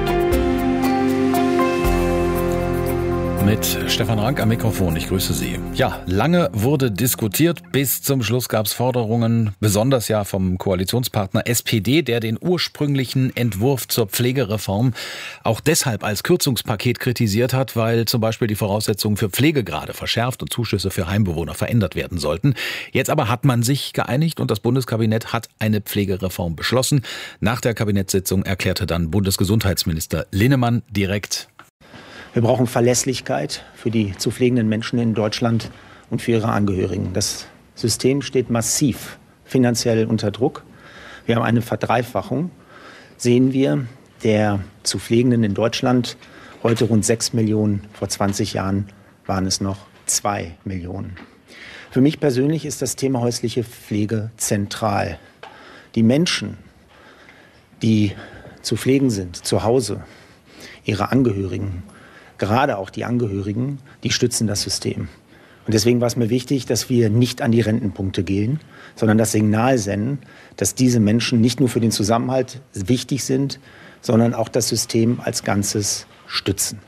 Mit Stefan Rank am Mikrofon, ich grüße Sie. Ja, lange wurde diskutiert, bis zum Schluss gab es Forderungen, besonders ja vom Koalitionspartner SPD, der den ursprünglichen Entwurf zur Pflegereform auch deshalb als Kürzungspaket kritisiert hat, weil zum Beispiel die Voraussetzungen für Pflegegrade verschärft und Zuschüsse für Heimbewohner verändert werden sollten. Jetzt aber hat man sich geeinigt und das Bundeskabinett hat eine Pflegereform beschlossen. Nach der Kabinettssitzung erklärte dann Bundesgesundheitsminister Linnemann direkt: Wir brauchen Verlässlichkeit für die zu pflegenden Menschen in Deutschland und für ihre Angehörigen. Das System steht massiv finanziell unter Druck. Wir haben eine Verdreifachung, sehen wir, der zu Pflegenden in Deutschland. Heute rund 6 Millionen, vor 20 Jahren waren es noch 2 Millionen. Für mich persönlich ist das Thema häusliche Pflege zentral. Die Menschen, die zu pflegen sind, zu Hause, ihre Angehörigen, gerade auch die Angehörigen, die stützen das System. Und deswegen war es mir wichtig, dass wir nicht an die Rentenpunkte gehen, sondern das Signal senden, dass diese Menschen nicht nur für den Zusammenhalt wichtig sind, sondern auch das System als Ganzes stützen.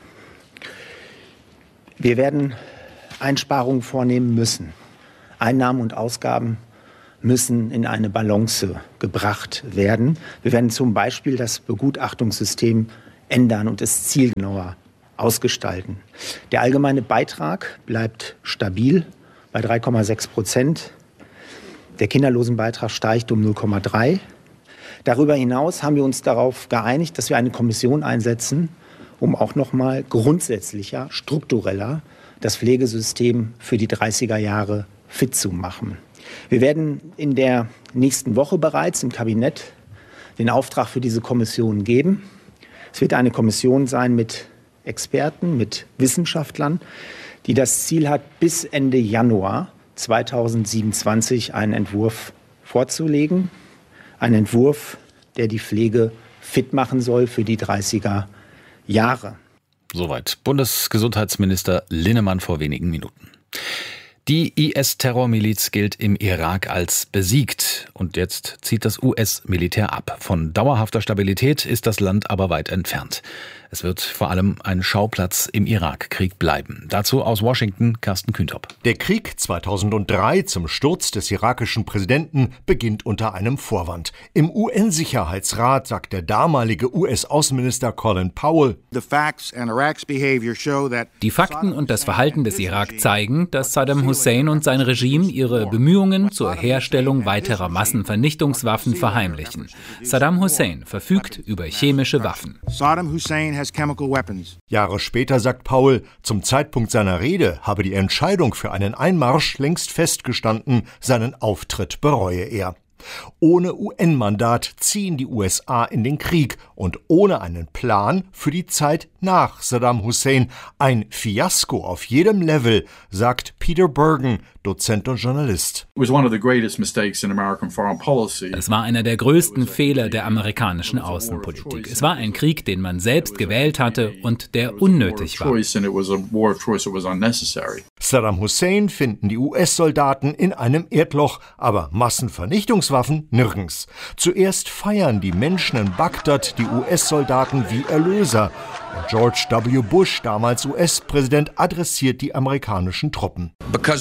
Wir werden Einsparungen vornehmen müssen. Einnahmen und Ausgaben müssen in eine Balance gebracht werden. Wir werden zum Beispiel das Begutachtungssystem ändern und es zielgenauer ausgestalten. Der allgemeine Beitrag bleibt stabil bei 3,6%. Der Kinderlosenbeitrag steigt um 0,3%. Darüber hinaus haben wir uns darauf geeinigt, dass wir eine Kommission einsetzen, um auch noch mal grundsätzlicher, struktureller das Pflegesystem für die 30er Jahre fit zu machen. Wir werden in der nächsten Woche bereits im Kabinett den Auftrag für diese Kommission geben. Es wird eine Kommission sein mit Experten, mit Wissenschaftlern, die das Ziel hat, bis Ende Januar 2027 einen Entwurf vorzulegen. Ein Entwurf, der die Pflege fit machen soll für die 30er Jahre. Soweit Bundesgesundheitsminister Linnemann vor wenigen Minuten. Die IS-Terrormiliz gilt im Irak als besiegt. Und jetzt zieht das US-Militär ab. Von dauerhafter Stabilität ist das Land aber weit entfernt. Es wird vor allem ein Schauplatz im Irakkrieg bleiben. Dazu aus Washington Carsten Kühntop. Der Krieg 2003 zum Sturz des irakischen Präsidenten beginnt unter einem Vorwand. Im UN-Sicherheitsrat sagt der damalige US-Außenminister Colin Powell: Die Fakten und das Verhalten des Irak zeigen, dass Saddam Hussein und sein Regime ihre Bemühungen zur Herstellung weiterer Massenvernichtungswaffen verheimlichen. Saddam Hussein verfügt über chemische Waffen. Jahre später sagt Powell, zum Zeitpunkt seiner Rede habe die Entscheidung für einen Einmarsch längst festgestanden, seinen Auftritt bereue er. Ohne UN-Mandat ziehen die USA in den Krieg und ohne einen Plan für die Zeit nach Saddam Hussein. Ein Fiasko auf jedem Level, sagt Peter Bergen, Dozent und Journalist. Es war einer der größten Fehler der amerikanischen Außenpolitik. Es war ein Krieg, den man selbst gewählt hatte und der unnötig war. Saddam Hussein finden die US-Soldaten in einem Erdloch, aber Massenvernichtungswaffen nirgends. Zuerst feiern die Menschen in Bagdad die US-Soldaten wie Erlöser. Und George W. Bush, damals US-Präsident, adressiert die amerikanischen Truppen.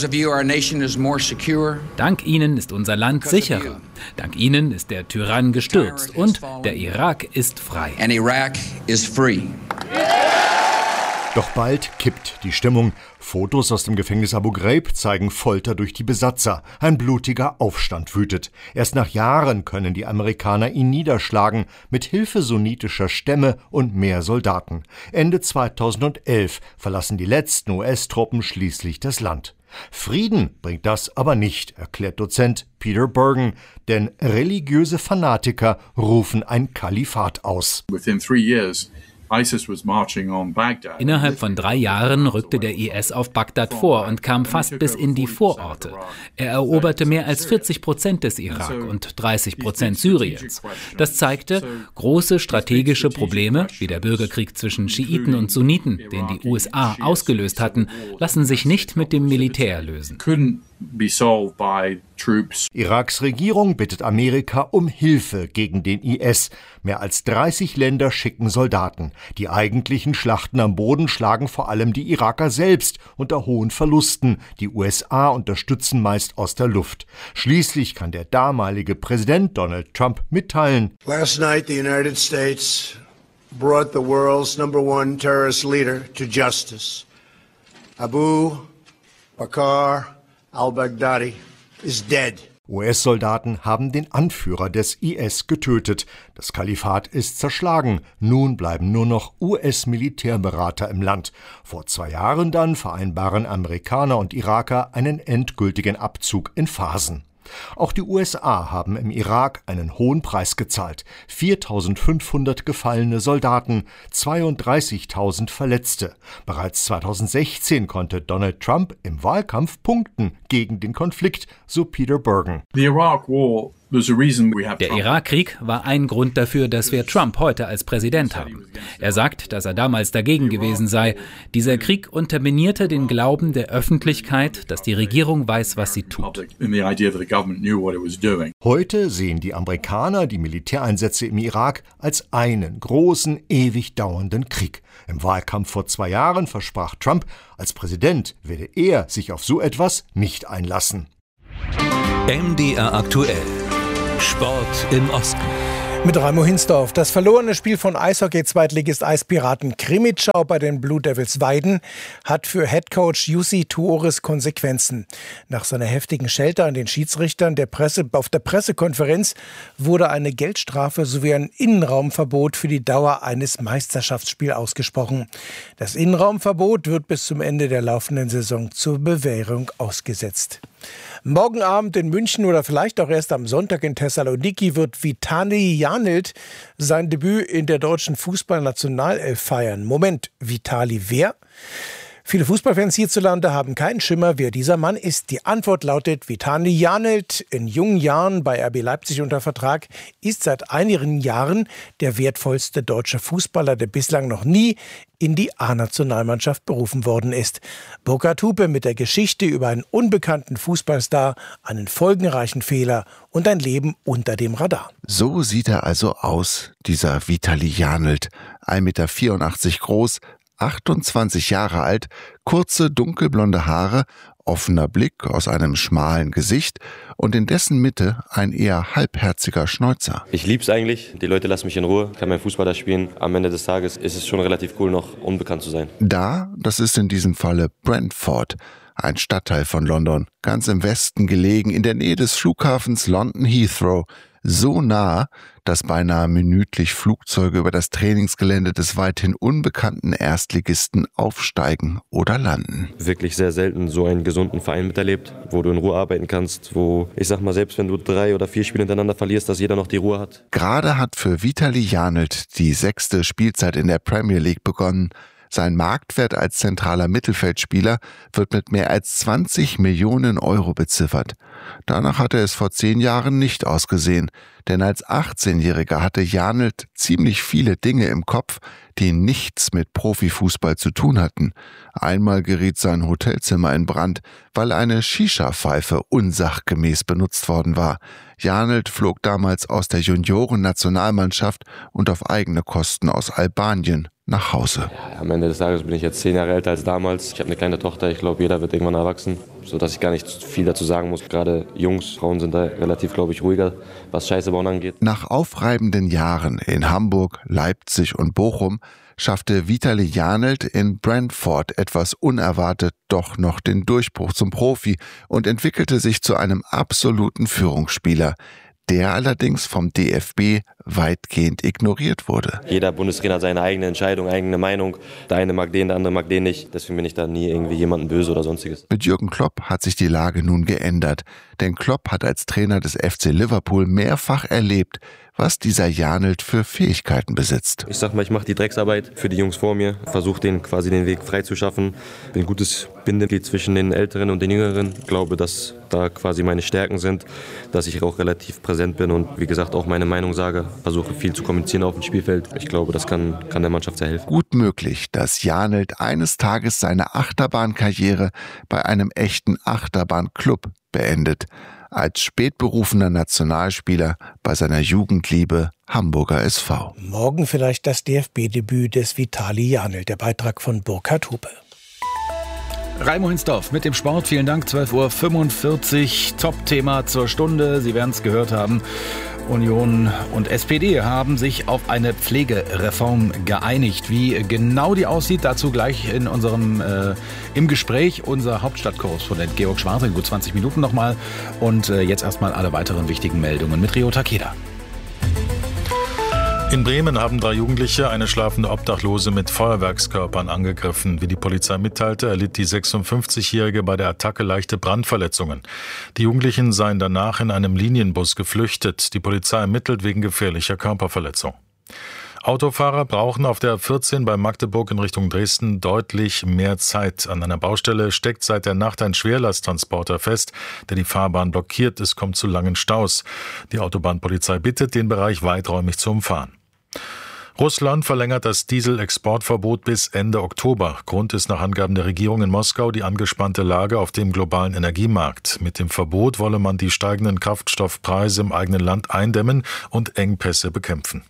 Dank Ihnen ist unser Land sicherer. Dank Ihnen ist der Tyrann gestürzt und der Irak ist frei. Doch bald kippt die Stimmung. Fotos aus dem Gefängnis Abu Ghraib zeigen Folter durch die Besatzer. Ein blutiger Aufstand wütet. Erst nach Jahren können die Amerikaner ihn niederschlagen, mit Hilfe sunnitischer Stämme und mehr Soldaten. Ende 2011 verlassen die letzten US-Truppen schließlich das Land. Frieden bringt das aber nicht, erklärt Dozent Peter Bergen, denn religiöse Fanatiker rufen ein Kalifat aus. Innerhalb von 3 Jahren rückte der IS auf Bagdad vor und kam fast bis in die Vororte. Er eroberte mehr als 40% des Irak und 30% Syriens. Das zeigte, große strategische Probleme, wie der Bürgerkrieg zwischen Schiiten und Sunniten, den die USA ausgelöst hatten, lassen sich nicht mit dem Militär lösen. Iraks Regierung bittet Amerika um Hilfe gegen den IS. Mehr als 30 Länder schicken Soldaten. Die eigentlichen Schlachten am Boden schlagen vor allem die Iraker selbst unter hohen Verlusten. Die USA unterstützen meist aus der Luft. Schließlich kann der damalige Präsident Donald Trump mitteilen: Last night the United States brought the world's #1 terrorist leader to justice. Abu Bakr al-Baghdadi is dead. US-Soldaten haben den Anführer des IS getötet. Das Kalifat ist zerschlagen. Nun bleiben nur noch US-Militärberater im Land. Vor 2 Jahren dann vereinbaren Amerikaner und Iraker einen endgültigen Abzug in Phasen. Auch die USA haben im Irak einen hohen Preis gezahlt. 4.500 gefallene Soldaten, 32.000 Verletzte. Bereits 2016 konnte Donald Trump im Wahlkampf punkten gegen den Konflikt, so Peter Bergen. Der Der Irakkrieg war ein Grund dafür, dass wir Trump heute als Präsident haben. Er sagt, dass er damals dagegen gewesen sei. Dieser Krieg unterminierte den Glauben der Öffentlichkeit, dass die Regierung weiß, was sie tut. Heute sehen die Amerikaner die Militäreinsätze im Irak als einen großen, ewig dauernden Krieg. Im Wahlkampf vor 2 Jahren versprach Trump, als Präsident werde er sich auf so etwas nicht einlassen. MDR aktuell. Sport im Osten. Mit Raimo Hinsdorf. Das verlorene Spiel von Eishockey-Zweitligist Eispiraten Krimitschau bei den Blue Devils Weiden hat für Headcoach Jussi Tuoris Konsequenzen. Nach seiner heftigen Schelte an den Schiedsrichtern auf der Pressekonferenz wurde eine Geldstrafe sowie ein Innenraumverbot für die Dauer eines Meisterschaftsspiels ausgesprochen. Das Innenraumverbot wird bis zum Ende der laufenden Saison zur Bewährung ausgesetzt. Morgen Abend in München oder vielleicht auch erst am Sonntag in Thessaloniki wird Vitali Janelt sein Debüt in der deutschen Fußballnationalelf feiern. Moment, Vitali wer? Viele Fußballfans hierzulande haben keinen Schimmer, wer dieser Mann ist. Die Antwort lautet: Vitali Janelt, in jungen Jahren bei RB Leipzig unter Vertrag, ist seit einigen Jahren der wertvollste deutsche Fußballer, der bislang noch nie in die A-Nationalmannschaft berufen worden ist. Burkhard Hupe mit der Geschichte über einen unbekannten Fußballstar, einen folgenreichen Fehler und ein Leben unter dem Radar. So sieht er also aus, dieser Vitali Janelt. 1,84 Meter groß, 28 Jahre alt, kurze dunkelblonde Haare, offener Blick aus einem schmalen Gesicht und in dessen Mitte ein eher halbherziger Schnäuzer. Ich lieb's eigentlich. Die Leute lassen mich in Ruhe. Ich kann meinen Fußball da spielen. Am Ende des Tages ist es schon relativ cool, noch unbekannt zu sein. Das ist in diesem Falle Brentford, ein Stadtteil von London, ganz im Westen gelegen, in der Nähe des Flughafens London Heathrow. So nah, dass beinahe minütlich Flugzeuge über das Trainingsgelände des weithin unbekannten Erstligisten aufsteigen oder landen. Wirklich sehr selten so einen gesunden Verein miterlebt, wo du in Ruhe arbeiten kannst, wo, ich sag mal, selbst wenn du 3 oder 4 Spiele hintereinander verlierst, dass jeder noch die Ruhe hat. Gerade hat für Vitali Janelt die 6. Spielzeit in der Premier League begonnen. Sein Marktwert als zentraler Mittelfeldspieler wird mit mehr als 20 Millionen Euro beziffert. Danach hatte es vor 10 Jahren nicht ausgesehen, denn als 18-Jähriger hatte Janelt ziemlich viele Dinge im Kopf, die nichts mit Profifußball zu tun hatten. Einmal geriet sein Hotelzimmer in Brand, weil eine Shisha-Pfeife unsachgemäß benutzt worden war. Janelt flog damals aus der Junioren-Nationalmannschaft und auf eigene Kosten aus Albanien nach Hause. Ja, am Ende des Tages bin ich jetzt 10 Jahre älter als damals. Ich habe eine kleine Tochter. Ich glaube, jeder wird irgendwann erwachsen, sodass ich gar nicht viel dazu sagen muss. Gerade Jungs, Frauen sind da relativ, glaube ich, ruhiger, was Scheiße bauen angeht. Nach aufreibenden Jahren in Hamburg, Leipzig und Bochum schaffte Vitali Janelt in Brentford etwas unerwartet doch noch den Durchbruch zum Profi und entwickelte sich zu einem absoluten Führungsspieler, der allerdings vom DFB weitgehend ignoriert wurde. Jeder Bundestrainer hat seine eigene Entscheidung, eigene Meinung. Der eine mag den, der andere mag den nicht. Deswegen bin ich da nie irgendwie jemanden böse oder sonstiges. Mit Jürgen Klopp hat sich die Lage nun geändert. Denn Klopp hat als Trainer des FC Liverpool mehrfach erlebt, was dieser Janelt für Fähigkeiten besitzt. Ich sag mal, ich mache die Drecksarbeit für die Jungs vor mir, versuche denen quasi den Weg frei zu schaffen. Bin ein gutes Bindeglied zwischen den Älteren und den Jüngeren. Ich glaube, dass da quasi meine Stärken sind, dass ich auch relativ präsent bin und wie gesagt auch meine Meinung sage. Versuche viel zu kommunizieren auf dem Spielfeld. Ich glaube, das kann der Mannschaft sehr helfen. Gut möglich, dass Janelt eines Tages seine Achterbahnkarriere bei einem echten Achterbahnklub beendet. Als spätberufener Nationalspieler bei seiner Jugendliebe Hamburger SV. Morgen vielleicht das DFB-Debüt des Vitali Janelt, der Beitrag von Burkhard Hupe. Raimo Hinsdorf mit dem Sport, vielen Dank, 12:45 Uhr, Top-Thema zur Stunde, Sie werden es gehört haben. Union und SPD haben sich auf eine Pflegereform geeinigt. Wie genau die aussieht, dazu gleich in unserem im Gespräch unser Hauptstadtkorrespondent Georg Schwarte in gut 20 Minuten nochmal. Und jetzt erstmal alle weiteren wichtigen Meldungen mit Rio Takeda. In Bremen haben 3 Jugendliche eine schlafende Obdachlose mit Feuerwerkskörpern angegriffen. Wie die Polizei mitteilte, erlitt die 56-Jährige bei der Attacke leichte Brandverletzungen. Die Jugendlichen seien danach in einem Linienbus geflüchtet. Die Polizei ermittelt wegen gefährlicher Körperverletzung. Autofahrer brauchen auf der A14 bei Magdeburg in Richtung Dresden deutlich mehr Zeit. An einer Baustelle steckt seit der Nacht ein Schwerlasttransporter fest, der die Fahrbahn blockiert. Es kommt zu langen Staus. Die Autobahnpolizei bittet, den Bereich weiträumig zu umfahren. Russland verlängert das Dieselexportverbot bis Ende Oktober. Grund ist nach Angaben der Regierung in Moskau die angespannte Lage auf dem globalen Energiemarkt. Mit dem Verbot wolle man die steigenden Kraftstoffpreise im eigenen Land eindämmen und Engpässe bekämpfen.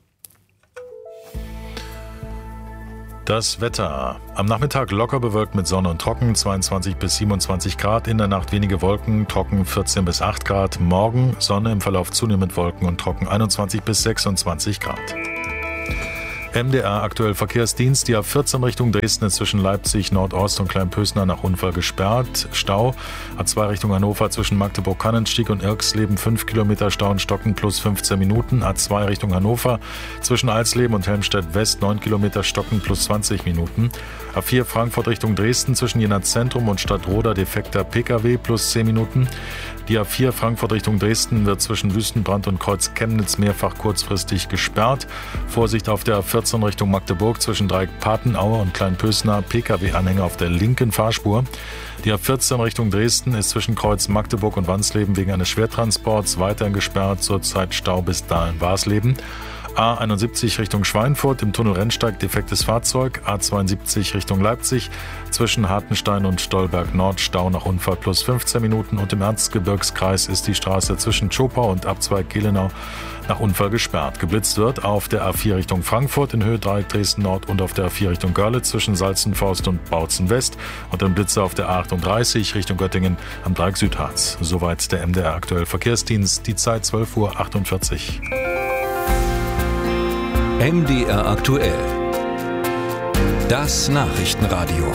Das Wetter. Am Nachmittag locker bewölkt mit Sonne und trocken, 22 bis 27 Grad. In der Nacht wenige Wolken, trocken 14 bis 8 Grad. Morgen Sonne, im Verlauf zunehmend Wolken und trocken 21 bis 26 Grad. MDR aktuell Verkehrsdienst. Die A14 Richtung Dresden ist zwischen Leipzig, Nordost und Kleinpösner nach Unfall gesperrt. Stau. A2 Richtung Hannover zwischen Magdeburg-Kannenstieg und Irksleben 5 Kilometer Stau in Stocken plus 15 Minuten. A2 Richtung Hannover zwischen Alsleben und Helmstedt West 9 Kilometer Stocken plus 20 Minuten. A4 Frankfurt Richtung Dresden zwischen Jena Zentrum und Stadtroda defekter Pkw plus 10 Minuten. Die A4 Frankfurt Richtung Dresden wird zwischen Wüstenbrand und Kreuz Chemnitz mehrfach kurzfristig gesperrt. Vorsicht auf der A14 Richtung Magdeburg zwischen Dreieck-Patenaue und Kleinpösner Pkw-Anhänger auf der linken Fahrspur. Die A14 Richtung Dresden ist zwischen Kreuz Magdeburg und Wansleben wegen eines Schwertransports weiterhin gesperrt, zurzeit Stau bis Dahlen-Warsleben. A71 Richtung Schweinfurt, im Tunnel Rennsteig defektes Fahrzeug. A72 Richtung Leipzig, zwischen Hartenstein und Stolberg Nord Stau nach Unfall plus 15 Minuten. Und im Erzgebirgskreis ist die Straße zwischen Zschopau und Abzweig Gelenau nach Unfall gesperrt. Geblitzt wird auf der A4 Richtung Frankfurt in Höhe Dreieck Dresden Nord und auf der A4 Richtung Görlitz zwischen Salzenforst und Bautzen West. Und dann Blitze auf der A38 Richtung Göttingen am Dreieck Südharz. Soweit der MDR aktuell Verkehrsdienst. Die Zeit 12:48 Uhr. MDR aktuell. Das Nachrichtenradio.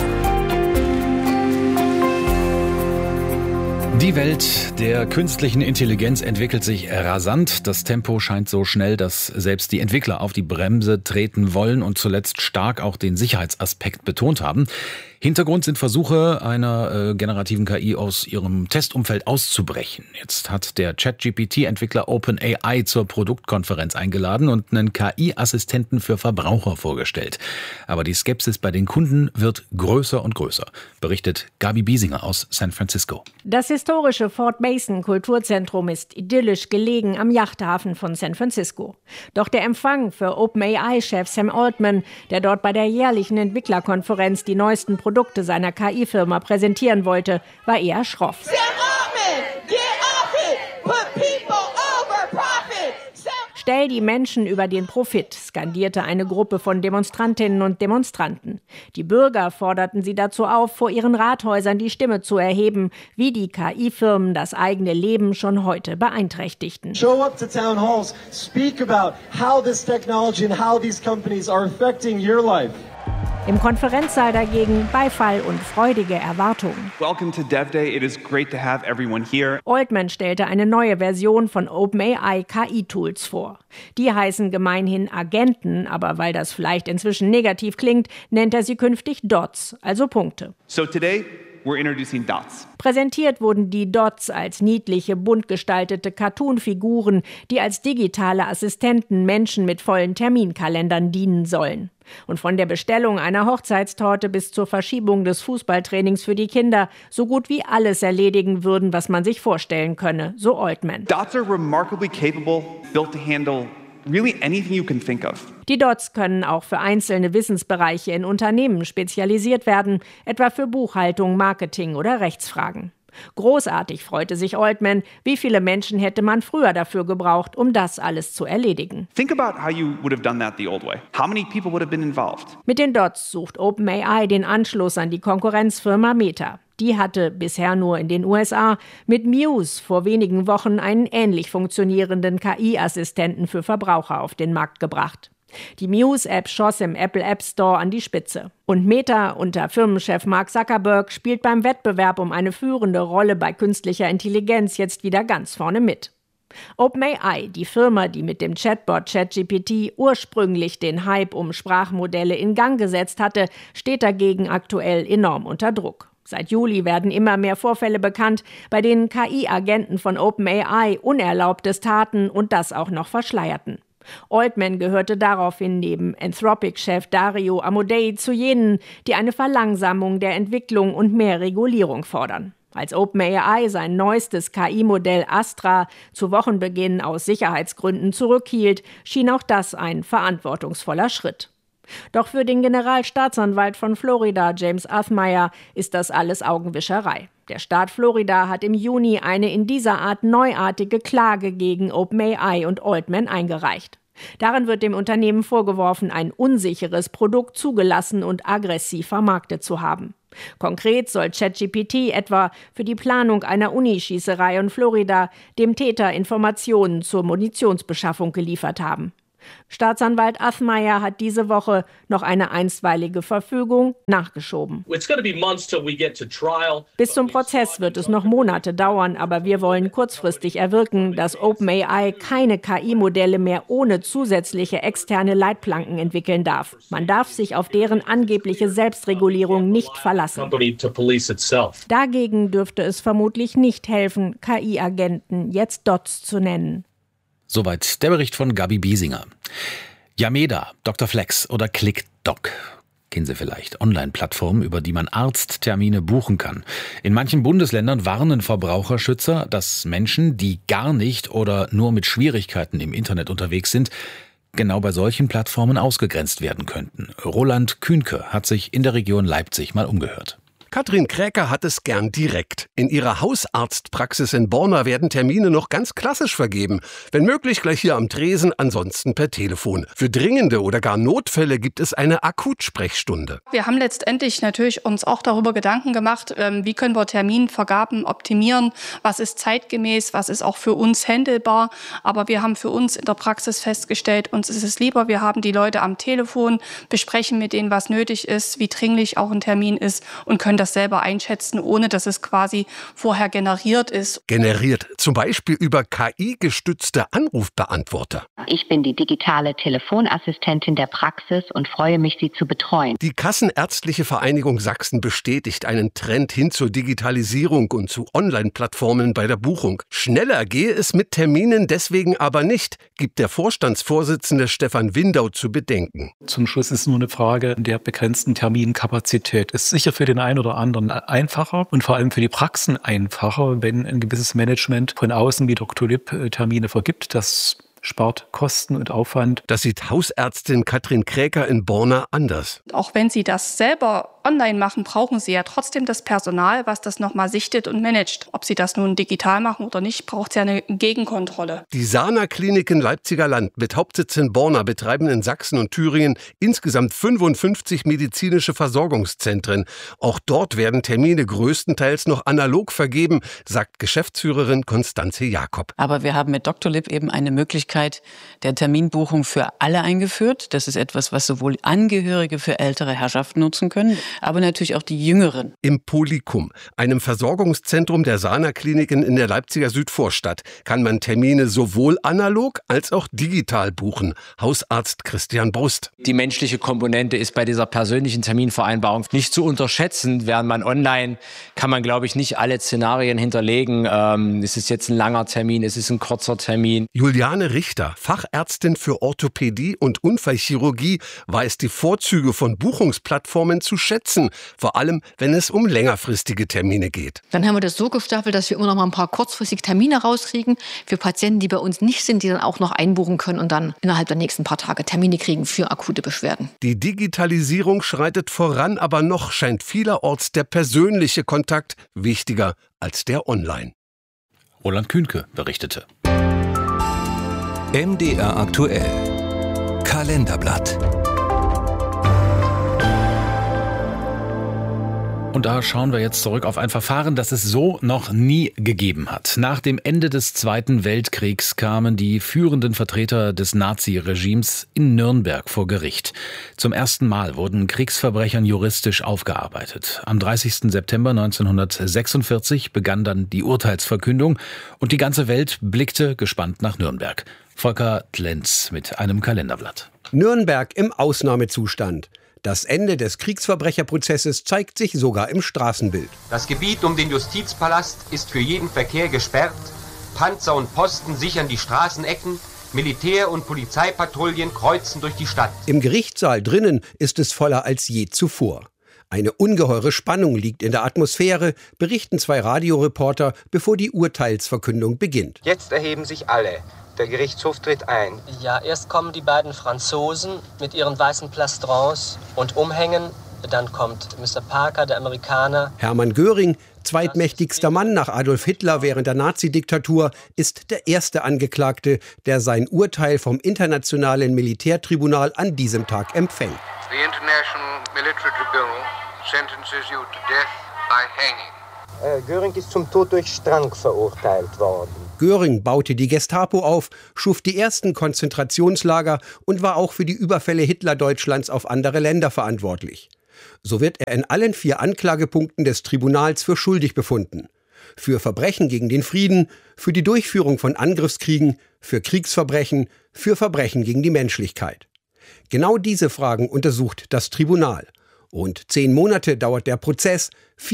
Die Welt der künstlichen Intelligenz entwickelt sich rasant. Das Tempo scheint so schnell, dass selbst die Entwickler auf die Bremse treten wollen und zuletzt stark auch den Sicherheitsaspekt betont haben. Hintergrund sind Versuche einer generativen KI aus ihrem Testumfeld auszubrechen. Jetzt hat der ChatGPT-Entwickler OpenAI zur Produktkonferenz eingeladen und einen KI-Assistenten für Verbraucher vorgestellt. Aber die Skepsis bei den Kunden wird größer und größer, berichtet Gabi Biesinger aus San Francisco. Das historische Fort Mason Kulturzentrum ist idyllisch gelegen am Yachthafen von San Francisco. Doch der Empfang für OpenAI-Chef Sam Altman, der dort bei der jährlichen Entwicklerkonferenz die neuesten Produkte seiner KI-Firma präsentieren wollte, war eher schroff. Sam Altman, get off it! Put people over profit! Stell die Menschen über den Profit, skandierte eine Gruppe von Demonstrantinnen und Demonstranten. Die Bürger forderten sie dazu auf, vor ihren Rathäusern die Stimme zu erheben, wie die KI-Firmen das eigene Leben schon heute beeinträchtigten. Show up to town halls, speak about how this technology and how these companies are affecting your life. Im Konferenzsaal dagegen Beifall und freudige Erwartungen. Welcome to Dev Day. It is great to have everyone here. Altman stellte eine neue Version von OpenAI KI-Tools vor. Die heißen gemeinhin Agenten, aber weil das vielleicht inzwischen negativ klingt, nennt er sie künftig Dots, also Punkte. So today we're introducing Dots. Präsentiert wurden die Dots als niedliche, bunt gestaltete Cartoon-Figuren, die als digitale Assistenten Menschen mit vollen Terminkalendern dienen sollen. Und von der Bestellung einer Hochzeitstorte bis zur Verschiebung des Fußballtrainings für die Kinder so gut wie alles erledigen würden, was man sich vorstellen könne, so Altman. Dots are remarkably capable, built to handle really anything you can think of. Die Dots können auch für einzelne Wissensbereiche in Unternehmen spezialisiert werden, etwa für Buchhaltung, Marketing oder Rechtsfragen. Großartig freute sich Altman, wie viele Menschen hätte man früher dafür gebraucht, um das alles zu erledigen. Think about how you would have done that the old way. How many people would have been involved? Mit den Dots sucht OpenAI den Anschluss an die Konkurrenzfirma Meta. Die hatte bisher nur in den USA mit Muse vor wenigen Wochen einen ähnlich funktionierenden KI-Assistenten für Verbraucher auf den Markt gebracht. Die Muse-App schoss im Apple App Store an die Spitze. Und Meta unter Firmenchef Mark Zuckerberg spielt beim Wettbewerb um eine führende Rolle bei künstlicher Intelligenz jetzt wieder ganz vorne mit. OpenAI, die Firma, die mit dem Chatbot ChatGPT ursprünglich den Hype um Sprachmodelle in Gang gesetzt hatte, steht dagegen aktuell enorm unter Druck. Seit Juli werden immer mehr Vorfälle bekannt, bei denen KI-Agenten von OpenAI Unerlaubtes taten und das auch noch verschleierten. Altman gehörte daraufhin neben Anthropic-Chef Dario Amodei zu jenen, die eine Verlangsamung der Entwicklung und mehr Regulierung fordern. Als OpenAI sein neuestes KI-Modell Astra zu Wochenbeginn aus Sicherheitsgründen zurückhielt, schien auch das ein verantwortungsvoller Schritt. Doch für den Generalstaatsanwalt von Florida, James Athmeier, ist das alles Augenwischerei. Der Staat Florida hat im Juni eine in dieser Art neuartige Klage gegen OpenAI und Altman eingereicht. Darin wird dem Unternehmen vorgeworfen, ein unsicheres Produkt zugelassen und aggressiv vermarktet zu haben. Konkret soll ChatGPT etwa für die Planung einer Unischießerei in Florida dem Täter Informationen zur Munitionsbeschaffung geliefert haben. Staatsanwalt Athmeier hat diese Woche noch eine einstweilige Verfügung nachgeschoben. Bis zum Prozess wird es noch Monate dauern, aber wir wollen kurzfristig erwirken, dass OpenAI keine KI-Modelle mehr ohne zusätzliche externe Leitplanken entwickeln darf. Man darf sich auf deren angebliche Selbstregulierung nicht verlassen. Dagegen dürfte es vermutlich nicht helfen, KI-Agenten jetzt Dots zu nennen. Soweit der Bericht von Gabi Biesinger. Yameda, Dr. Flex oder ClickDoc. Kennen Sie vielleicht. Online-Plattformen, über die man Arzttermine buchen kann. In manchen Bundesländern warnen Verbraucherschützer, dass Menschen, die gar nicht oder nur mit Schwierigkeiten im Internet unterwegs sind, genau bei solchen Plattformen ausgegrenzt werden könnten. Roland Kühnke hat sich in der Region Leipzig mal umgehört. Katrin Kräker hat es gern direkt. In ihrer Hausarztpraxis in Borna werden Termine noch ganz klassisch vergeben. Wenn möglich gleich hier am Tresen, ansonsten per Telefon. Für dringende oder gar Notfälle gibt es eine Akutsprechstunde. Wir haben letztendlich natürlich uns auch darüber Gedanken gemacht, wie können wir Terminvergaben optimieren, was ist zeitgemäß, was ist auch für uns handelbar. Aber wir haben für uns in der Praxis festgestellt, uns ist es lieber, wir haben die Leute am Telefon, besprechen mit denen, was nötig ist, wie dringlich auch ein Termin ist und können das selber einschätzen, ohne dass es quasi vorher generiert ist. Generiert, zum Beispiel über KI-gestützte Anrufbeantworter. Ich bin die digitale Telefonassistentin der Praxis und freue mich, Sie zu betreuen. Die Kassenärztliche Vereinigung Sachsen bestätigt einen Trend hin zur Digitalisierung und zu Online-Plattformen bei der Buchung. Schneller gehe es mit Terminen deswegen aber nicht, gibt der Vorstandsvorsitzende Stefan Windau zu bedenken. Zum Schluss ist nur eine Frage der begrenzten Terminkapazität. Ist sicher für den einen oder anderen einfacher und vor allem für die Praxen einfacher, wenn ein gewisses Management von außen wie Dr. Lipp Termine vergibt. Das spart Kosten und Aufwand. Das sieht Hausärztin Katrin Kräker in Borna anders. Auch wenn Sie das selber online machen, brauchen Sie ja trotzdem das Personal, was das nochmal sichtet und managt. Ob Sie das nun digital machen oder nicht, braucht es ja eine Gegenkontrolle. Die Sana-Kliniken Leipziger Land mit Hauptsitz in Borna betreiben in Sachsen und Thüringen insgesamt 55 medizinische Versorgungszentren. Auch dort werden Termine größtenteils noch analog vergeben, sagt Geschäftsführerin Konstanze Jakob. Aber wir haben mit Dr. Lipp eben eine Möglichkeit der Terminbuchung für alle eingeführt. Das ist etwas, was sowohl Angehörige für ältere Herrschaften nutzen können, aber natürlich auch die Jüngeren. Im Polikum, einem Versorgungszentrum der Sana-Kliniken in der Leipziger Südvorstadt, kann man Termine sowohl analog als auch digital buchen. Hausarzt Christian Brust. Die menschliche Komponente ist bei dieser persönlichen Terminvereinbarung nicht zu unterschätzen. Während man online kann man, glaube ich, nicht alle Szenarien hinterlegen. Ist es jetzt ein langer Termin, ist es ein kurzer Termin? Juliane Richter, Fachärztin für Orthopädie und Unfallchirurgie, weiß die Vorzüge von Buchungsplattformen zu schätzen, vor allem wenn es um längerfristige Termine geht. Dann haben wir das so gestaffelt, dass wir immer noch mal ein paar kurzfristige Termine rauskriegen für Patienten, die bei uns nicht sind, die dann auch noch einbuchen können und dann innerhalb der nächsten paar Tage Termine kriegen für akute Beschwerden. Die Digitalisierung schreitet voran, aber noch scheint vielerorts der persönliche Kontakt wichtiger als der online. Roland Kühnke berichtete. MDR aktuell. Kalenderblatt. Und da schauen wir jetzt zurück auf ein Verfahren, das es so noch nie gegeben hat. Nach dem Ende des Zweiten Weltkriegs kamen die führenden Vertreter des Naziregimes in Nürnberg vor Gericht. Zum ersten Mal wurden Kriegsverbrechern juristisch aufgearbeitet. Am 30. September 1946 begann dann die Urteilsverkündung und die ganze Welt blickte gespannt nach Nürnberg. Volker Tlenz mit einem Kalenderblatt. Nürnberg im Ausnahmezustand. Das Ende des Kriegsverbrecherprozesses zeigt sich sogar im Straßenbild. Das Gebiet um den Justizpalast ist für jeden Verkehr gesperrt. Panzer und Posten sichern die Straßenecken. Militär- und Polizeipatrouillen kreuzen durch die Stadt. Im Gerichtssaal drinnen ist es voller als je zuvor. Eine ungeheure Spannung liegt in der Atmosphäre, berichten 2 Radioreporter, bevor die Urteilsverkündung beginnt. Jetzt erheben sich alle. Der Gerichtshof tritt ein. Ja, erst kommen die beiden Franzosen mit ihren weißen Plastrons und Umhängen. Dann kommt Mr. Parker, der Amerikaner. Hermann Göring, zweitmächtigster Mann nach Adolf Hitler während der Nazidiktatur, ist der erste Angeklagte, der sein Urteil vom Internationalen Militärtribunal an diesem Tag empfängt. The International Military Tribunal sentences you to death by hanging. Göring ist zum Tod durch Strang verurteilt worden. Göring baute die Gestapo auf, schuf die ersten Konzentrationslager und war auch für die Überfälle Hitlerdeutschlands auf andere Länder verantwortlich. So wird er in allen 4 Anklagepunkten des Tribunals für schuldig befunden. Für Verbrechen gegen den Frieden, für die Durchführung von Angriffskriegen, für Kriegsverbrechen, für Verbrechen gegen die Menschlichkeit. Genau diese Fragen untersucht das Tribunal. Rund 10 Monate dauert der Prozess,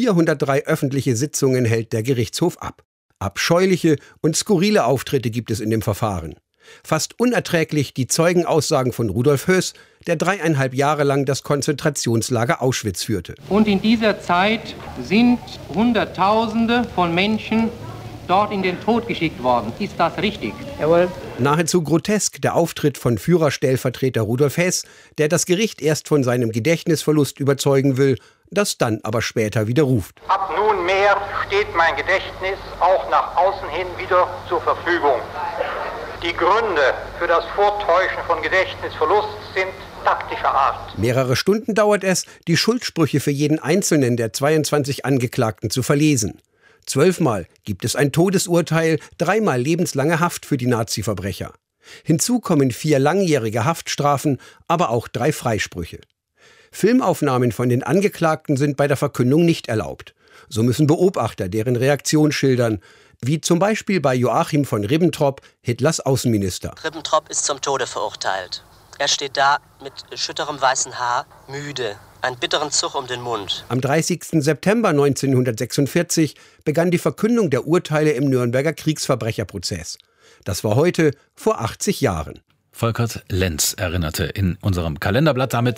403 öffentliche Sitzungen hält der Gerichtshof ab. Abscheuliche und skurrile Auftritte gibt es in dem Verfahren. Fast unerträglich die Zeugenaussagen von Rudolf Höss, der 3,5 Jahre lang das Konzentrationslager Auschwitz führte. Und in dieser Zeit sind Hunderttausende von Menschen dort in den Tod geschickt worden. Ist das richtig? Jawohl. Nahezu grotesk der Auftritt von Führerstellvertreter Rudolf Hess, der das Gericht erst von seinem Gedächtnisverlust überzeugen will, das dann aber später widerruft. Ab nunmehr steht mein Gedächtnis auch nach außen hin wieder zur Verfügung. Die Gründe für das Vortäuschen von Gedächtnisverlust sind taktischer Art. Mehrere Stunden dauert es, die Schuldsprüche für jeden einzelnen der 22 Angeklagten zu verlesen. 12-mal gibt es ein Todesurteil, 3-mal lebenslange Haft für die Nazi-Verbrecher. Hinzu kommen 4 langjährige Haftstrafen, aber auch 3 Freisprüche. Filmaufnahmen von den Angeklagten sind bei der Verkündung nicht erlaubt. So müssen Beobachter deren Reaktion schildern, wie zum Beispiel bei Joachim von Ribbentrop, Hitlers Außenminister. Ribbentrop ist zum Tode verurteilt. Er steht da mit schütterem weißen Haar, müde, einen bitteren Zug um den Mund. Am 30. September 1946 begann die Verkündung der Urteile im Nürnberger Kriegsverbrecherprozess. Das war heute vor 80 Jahren. Volkert Lenz erinnerte in unserem Kalenderblatt damit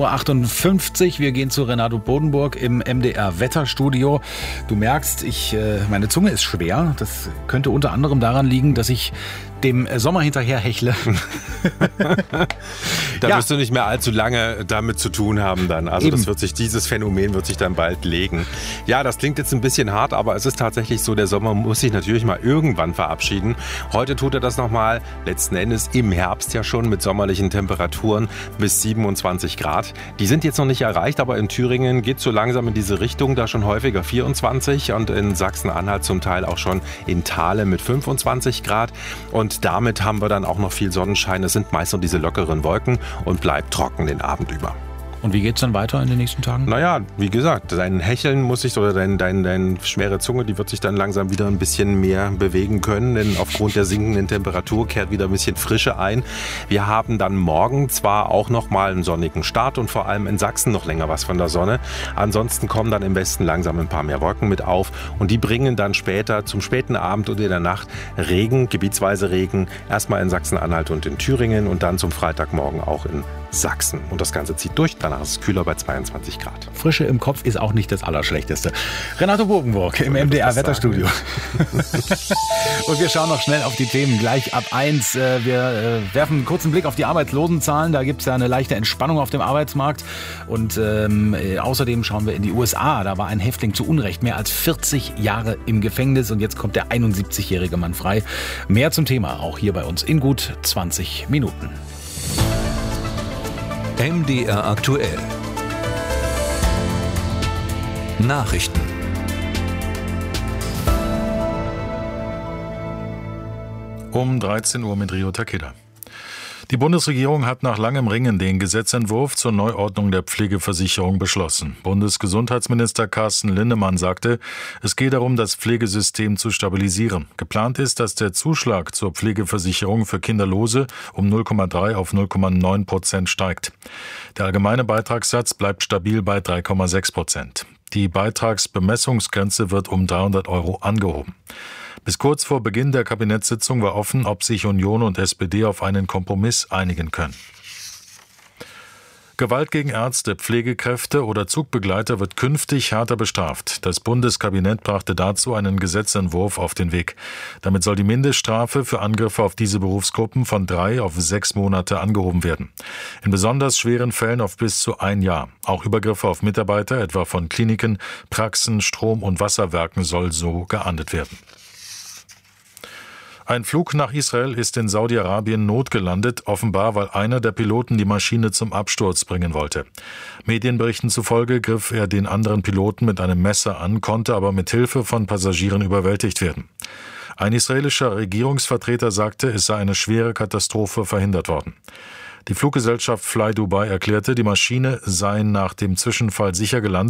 12:58 Uhr. Wir gehen zu Renato Bodenburg im MDR-Wetterstudio. Du merkst, meine Zunge ist schwer. Das könnte unter anderem daran liegen, dass ich dem Sommer hinterher hechle. Da wirst du nicht mehr allzu lange damit zu tun haben dann. Also dieses Phänomen wird sich dann bald legen. Ja, das klingt jetzt ein bisschen hart, aber es ist tatsächlich so, der Sommer muss sich natürlich mal irgendwann verabschieden. Heute tut er das nochmal, letzten Endes im Herbst ja schon mit sommerlichen Temperaturen bis 27 Grad. Die sind jetzt noch nicht erreicht, aber in Thüringen geht es so langsam in diese Richtung, da schon häufiger 24 und in Sachsen-Anhalt zum Teil auch schon in Thale mit 25 Grad. Und damit haben wir dann auch noch viel Sonnenschein. Es sind meist nur diese lockeren Wolken und bleibt trocken den Abend über. Und wie geht's dann weiter in den nächsten Tagen? Naja, wie gesagt, dein Hecheln muss sich, oder deine schwere Zunge, die wird sich dann langsam wieder ein bisschen mehr bewegen können, denn aufgrund der sinkenden Temperatur kehrt wieder ein bisschen Frische ein. Wir haben dann morgen zwar auch noch mal einen sonnigen Start und vor allem in Sachsen noch länger was von der Sonne. Ansonsten kommen dann im Westen langsam ein paar mehr Wolken mit auf und die bringen dann später zum späten Abend und in der Nacht Regen, gebietsweise Regen, erstmal in Sachsen-Anhalt und in Thüringen und dann zum Freitagmorgen auch in Sachsen. Und das Ganze zieht durch, danach ist es kühler bei 22 Grad. Frische im Kopf ist auch nicht das Allerschlechteste. Renato Bodenburg im MDR-Wetterstudio. Und wir schauen noch schnell auf die Themen gleich ab 1. Wir werfen einen kurzen Blick auf die Arbeitslosenzahlen. Da gibt es ja eine leichte Entspannung auf dem Arbeitsmarkt. Und außerdem schauen wir in die USA. Da war ein Häftling zu Unrecht mehr als 40 Jahre im Gefängnis. Und jetzt kommt der 71-jährige Mann frei. Mehr zum Thema auch hier bei uns in gut 20 Minuten. MDR aktuell. Nachrichten. Um 13 Uhr mit Rio Takeda. Die Bundesregierung hat nach langem Ringen den Gesetzentwurf zur Neuordnung der Pflegeversicherung beschlossen. Bundesgesundheitsminister Carsten Linnemann sagte, es geht darum, das Pflegesystem zu stabilisieren. Geplant ist, dass der Zuschlag zur Pflegeversicherung für Kinderlose um 0,3 auf 0,9% steigt. Der allgemeine Beitragssatz bleibt stabil bei 3,6%. Die Beitragsbemessungsgrenze wird um 300 € angehoben. Bis kurz vor Beginn der Kabinettssitzung war offen, ob sich Union und SPD auf einen Kompromiss einigen können. Gewalt gegen Ärzte, Pflegekräfte oder Zugbegleiter wird künftig härter bestraft. Das Bundeskabinett brachte dazu einen Gesetzentwurf auf den Weg. Damit soll die Mindeststrafe für Angriffe auf diese Berufsgruppen von 3 auf 6 Monate angehoben werden. In besonders schweren Fällen auf bis zu 1 Jahr. Auch Übergriffe auf Mitarbeiter, etwa von Kliniken, Praxen, Strom- und Wasserwerken, soll so geahndet werden. Ein Flug nach Israel ist in Saudi-Arabien notgelandet, offenbar weil einer der Piloten die Maschine zum Absturz bringen wollte. Medienberichten zufolge griff er den anderen Piloten mit einem Messer an, konnte aber mit Hilfe von Passagieren überwältigt werden. Ein israelischer Regierungsvertreter sagte, es sei eine schwere Katastrophe verhindert worden. Die Fluggesellschaft Fly Dubai erklärte, die Maschine sei nach dem Zwischenfall sicher gelandet.